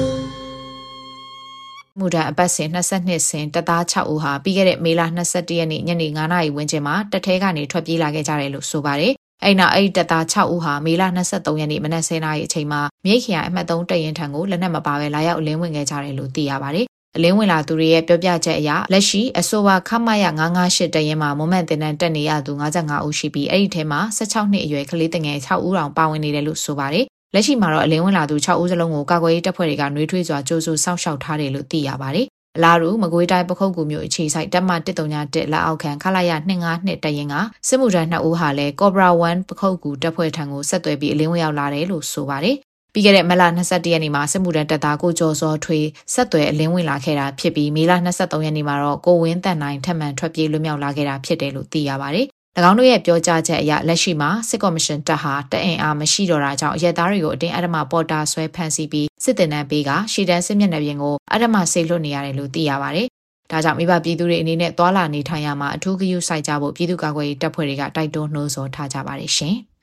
မူဒန်အပတ်စဉ်၂၂စဉ်တပ်သား၆ဦးဟာပြီးခဲ့တဲ့မေလ၂၁ရက်နေ့ညနေ၅နာရီဝန်းကျင်မှာတပ်ထဲကနေထွက်ပြေးလာခဲ့ကြတယ်လို့ဆိုပါတယ်။အဲ့နောက်အဲ့တပ်သား၆ဦးဟာမေလ၂၃ရက်နေ့မနက်၁၀နာရီအချိန်မှာမြိတ်ခရိုင်အမှတ်၃တပ်ရင်းထံကိုလက်နက်မပါဘဲလာရောက်အလင်းဝင်ခဲ့ကြတယ်လို့သိရပါတယ်။အလင်းဝင်လာသူတွေရဲ့ပြောပြချက်အရလက်ရှိအဆိုပါခမရ၅၅၈တပ်ရင်းမှာမွန်မန်တင်တန်းတက်နေရသူ၅၅ဦးရှိပြီးအဲ့ဒီထဲမှာ၁၆နှစ်အရွယ်ကလေးတငယ်၆ဦးတောင်ပါဝင်နေတယ်လို့ဆိုပါတယ်။လက်ရှိမှာတော့အလင်းဝင်လာသူ၆ဦးစလုံးကိုကာကွယ်ရေးတပ်ဖွဲ့တွေကနှွေးထွေးစွာကြိုးစုစောင့်ရှောက်ထားတယ်လို့သိရပါတယ်။အလားတူမကွေးတိုင်းပခုတ်ကူမြို့အခြေဆိုင်တပ်မ၁၃၁လက်အောက်ခံခလာရ၂၅၂တပ်ရင်းကစစ်မှုထမ်း၂ဦးဟာလည်းကော့ဘရာ၁ပခုတ်ကူတပ်ဖွဲ့ထံကိုဆက်သွယ်ပြီးအလင်းဝင်ရောက်လာတယ်လို့ဆိုပါတယ်။ပြီးခဲ့တဲ့မလ၂၁ရက်နေ့မှာစစ်မှုထမ်းတပ်သားကိုကျော်စောထွေးဆက်သွယ်အလင်းဝင်လာခဲ့တာဖြစ်ပြီးမေလ၂၃ရက်နေ့မှာတော့ကိုဝင်းတန်နိုင်ထပ်မံထွက်ပြေးလွတ်မြောက်လာခဲ့တာဖြစ်တယ်လို့သိရပါတယ်၎င်းတို့ရဲ့ပြောကြားချက်အရလက်ရှိမှာစစ်ကော်မရှင်တပ်ဟာတအင်အားမရှိတော့တာကြောင့်ရဲသားတွေကိုအတင်းအဓမ္မပေါ်တာဆွဲဖမ်းဆီးပြီးစစ်တင်တန်းပေးကရှီတန်းစစ်မျက်နှာပြင်ကိုအဓမ္မဆေးလွှတ်နေရတယ်လို့သိရပါတယ်။ဒါကြောင့်မိဘပြည်သူတွေအနေနဲ့သွာလာနေထိုင်ရမှာအထူးဂရုစိုက်ကြဖို့ပြည်သူ့ကာကွယ်ရေးတပ်ဖွဲ့တွေကတိုက်တွန်းနှိုးဆော်ထားကြပါတယ်ရှင်။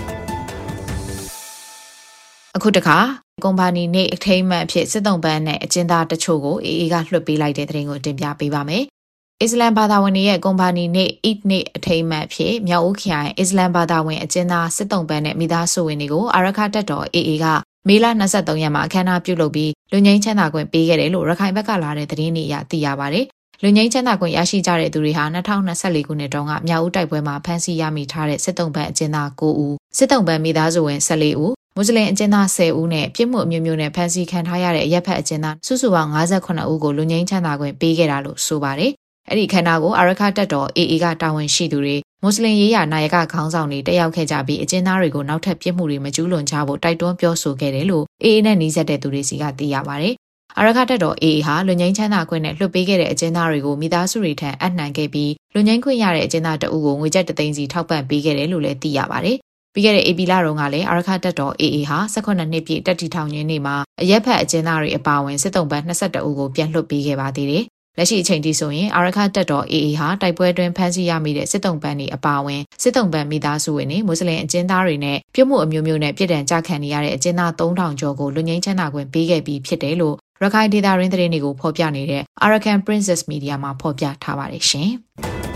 အခုတခါကွန်ပါနီနေအထိမ်းအမှတ်အဖြစ်စစ်တုံးပန်းနဲ့အကျဉ်းသားတချို့ကိုအေအေကလွှတ်ပေးလိုက်တဲ့သတင်းကိုတင်ပြပေးပါမယ်။အစ္စလမ်ဘာသာဝင်တွေရဲ့ကွန်ပါနီနေအစ်နေအထိမ်းအမှတ်အဖြစ်မြောက်ဦးခရိုင်အစ္စလမ်ဘာသာဝင်အကျဉ်းသားစစ်တုံးပန်းနဲ့မိသားစုဝင်တွေကိုအာရခတပ်တော်အေအေကမေလ၂၃ရက်မှာအခမ်းအနားပြုလုပ်ပြီးလူငင်းချမ်းသာခွင့်ပေးခဲ့တယ်လို့ရခိုင်ဘက်ကလာတဲ့သတင်းတွေအရသိရပါတယ်။လူငင်းချမ်းသာခွင့်ရရှိကြတဲ့သူတွေဟာ၂၀၂၄ခုနှစ်တုန်းကမြောက်ဦးတိုက်ပွဲမှာဖမ်းဆီးရမိထားတဲ့စစ်တုံးပန်းအကျဉ်းသား၉ဦးစစ်တုံးပန်းမိသားစုဝင်၁၄ဦးမွတ်စလင်အကျဉ်းသား၁၀ဦးနဲ့ပြစ်မှုအမျိုးမျိုးနဲ့ဖမ်းဆီးခံထားရတဲ့အရက်ဖက်အကျဉ်းသားစုစုပေါင်း၅၈ဦးကိုလူငင်းချမ်းသာခွင့်ပေးခဲ့တာလို့ဆိုပါတယ်။အဲ့ဒီခန္ဓာကိုအာရခတပ်တော်အေအေကတာဝန်ရှိသူတွေမွတ်စလင်ရေးရာနာယကခေါင်းဆောင်တွေတက်ရောက်ခဲ့ကြပြီးအကျဉ်းသားတွေကိုနောက်ထပ်ပြစ်မှုတွေမကျူးလွန်ကြဖို့တိုက်တွန်းပြောဆိုခဲ့တယ်လို့အေအေနဲ့နှီးစပ်တဲ့သူတွေစီကသိရပါတယ်။အာရခတပ်တော်အေအေဟာလူငင်းချမ်းသာခွင့်နဲ့လွှတ်ပေးခဲ့တဲ့အကျဉ်းသားတွေကိုမိသားစုတွေထံအနှံခဲ့ပြီးလူငင်းခွင့်ရတဲ့အကျဉ်းသားတအုပ်ကိုငွေကျပ်တစ်သိန်းစီထောက်ပံ့ပေးခဲ့တယ်လို့လည်းသိရပါတယ်။ပြီးခဲ့တဲ့ဧပြီလတုန်းကလည်းအာရခတပ်တော်အေအေဟာ၁၈နှစ်ပြည့်တက်တီထောင်ရင်းနေ့မှာအရက်ဖက်အကျဉ်းသားတွေအပါအဝင်စစ်တုံးပန်း၂၁ဦးကိုပြန်လွှတ်ပေးခဲ့ပါသေးတယ်။လက်ရှိအချိန်ထိဆိုရင်အာရခတပ်တော်အေအေဟာတိုက်ပွဲတွင်ဖမ်းဆီးရမိတဲ့စစ်တုံးပန်းတွေအပါအဝင်စစ်တုံးပန်းမိသားစုဝင်တွေမွတ်စလင်အကျဉ်းသားတွေနဲ့ပြစ်မှုအမျိုးမျိုးနဲ့ပြည်ထန်ကြခံနေရတဲ့အကျဉ်းသား၃ထောင်ကျော်ကိုလူငင်းချမ်းသာခွင့်ပေးခဲ့ပြီးဖြစ်တယ်လို့ရခိုင်ဒေသရင်းသတင်းတွေကိုဖော်ပြနေတဲ့ Arakan Princess Media မှာဖော်ပြထားပါတယ်ရှင်။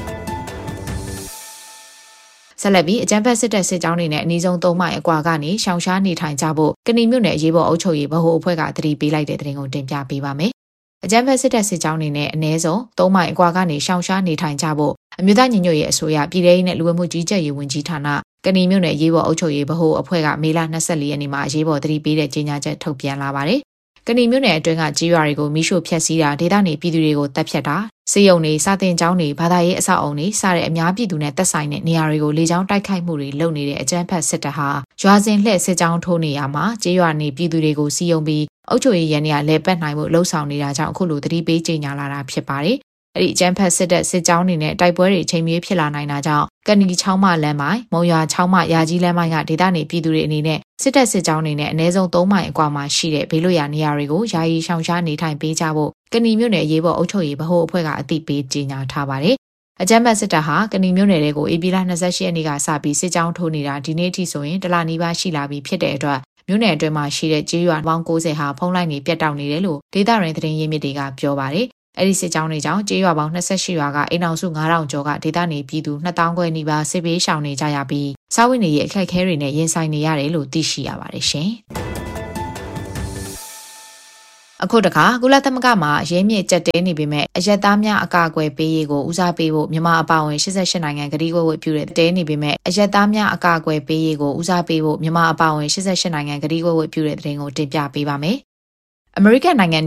ဆက်လက်ပြီးအကြမ်းဖက်စစ်တပ်စစ်ကြောင်းတွေနဲ့အနည်းဆုံး၃မိုင်အကွာကနေရှောင်ရှားနေထိုင်ကြဖို့ကဏီမြို့နယ်အရေးပေါ်အုပ်ချုပ်ရေးဗဟိုအဖွဲ့ကသတိပေးလိုက်တဲ့သတင်းကိုတင်ပြပေးပါမယ်။အကြမ်းဖက်စစ်တပ်စစ်ကြောင်းတွေနဲ့အနည်းဆုံး၃မိုင်အကွာကနေရှောင်ရှားနေထိုင်ကြဖို့အမျိုးသားညီညွတ်ရေးအစိုးရပြည်ထရေးနဲ့လူဝင်မှုကြီးကြပ်ရေးဝန်ကြီးဌာနကဏီမြို့နယ်အရေးပေါ်အုပ်ချုပ်ရေးဗဟိုအဖွဲ့ကမေလ၂၄ရက်နေ့မှာအရေးပေါ်သတိပေးတဲ့ကြေညာချက်ထုတ်ပြန်လာပါတယ်။ကဏီမြို့နယ်အတွင်းကကြေးရွာတွေကိုမိရှို့ဖျက်ဆီးတာဒေသနေပြည်သူတွေကိုတပ်ဖြတ်တာစေယုံတွေစာတင်ကျောင်းတွေဘာသာရေးအဆောက်အုံတွေစတဲ့အများပြည်သူနဲ့သက်ဆိုင်တဲ့နေရာတွေကိုလေကြောင်းတိုက်ခိုက်မှုတွေလုပ်နေတဲ့အကြမ်းဖက်စစ်တပ်ဟာရွာစဉ်လှည့်စစ်ကြောင်းထိုးနေရမှာကြေးရွာနေပြည်သူတွေကိုစီယုံပြီးအုပ်ချုပ်ရေးရန်တွေကလဲပတ်နိုင်မှုလှုံ့ဆော်နေတာကြောင့်အခုလိုသတိပေးကြေညာလာတာဖြစ်ပါတယ်။အဲ့ဒီအကြမ်းဖက်စစ်တပ်စစ်ကြောင်းတွေနဲ့တိုက်ပွဲတွေချိန်မြေးဖြစ်လာနိုင်တာကြောင့်ကဏီချောင်းမလမ်းမိုင်မုံရွာချောင်းမရာကြီးလမ်းမိုင်ကဒေသနေပြည်သူတွေအနေနဲ့စစ်တပ်စစ်ကြောင်းတွေနဲ့အနည်းဆုံး၃မိုင်အကွာမှာရှိတဲ့ဘေးလွတ်ရာနေရာတွေကိုယာယီရှောင်ရှားနေထိုင်ပေးကြဖို့ကဏီမြို့နယ်အရေးပေါ်အုပ်ချုပ်ရေးဗဟိုအဖွဲ့ကအသိပေးကြေညာထားပါတယ်။အကြမ်းဖက်စစ်တပ်ဟာကဏီမြို့နယ်တွေကိုဧပြီလ၂၈ရက်နေ့ကစပြီးစစ်ကြောင်းထိုးနေတာဒီနေ့အထိဆိုရင်တလနီးပါးရှိလာပြီးဖြစ်တဲ့အတွက်မြို့နယ်အတွင်းမှာရှိတဲ့ကြေးရွာပေါင်း၉၀ဟာဖုံးလိုက်နေပြတ်တောက်နေတယ်လို့ဒေသရင်းသတင်းရင်းမြစ်တွေကပြောပါတယ်။အဲ့ဒီစစ်ကြောင်းတွေကြောင့်ကြေးရွာပေါင်း၂၈ရွာကအိမ်အောင်စု၅ထောင်ကျော်ကဒေသနေပြည်သူ၂သောင်းခွဲနီးပါးစစ်ပေးရှောင်နေကြရပြီးစားဝတ်နေရေးအခက်အခဲတွေနဲ့ရင်ဆိုင်နေရတယ်လို့သိရှိရပါတယ်ရှင်။အခုတခါကုလသမဂ္ဂမှာရင်းမြစ်ကြက်တဲနေပေမဲ့အရက်သားများအကာအကွယ်ပေးရေးကိုဦးစားပေးဖို့မြန်မာအပါအဝင်၈၈နိုင်ငံကတိကဝတ်ပြုတဲ့တဲနေပေမဲ့အရက်သားများအကာအကွယ်ပေးရေးကိုဦးစားပေးဖို့မြန်မာအပါအဝင်၈၈နိုင်ငံကတိကဝတ်ပြုတဲ့တဲ့တင်ကိုတင်ပြပေးပါမယ်။အမေရိကန်နိုင်ငံ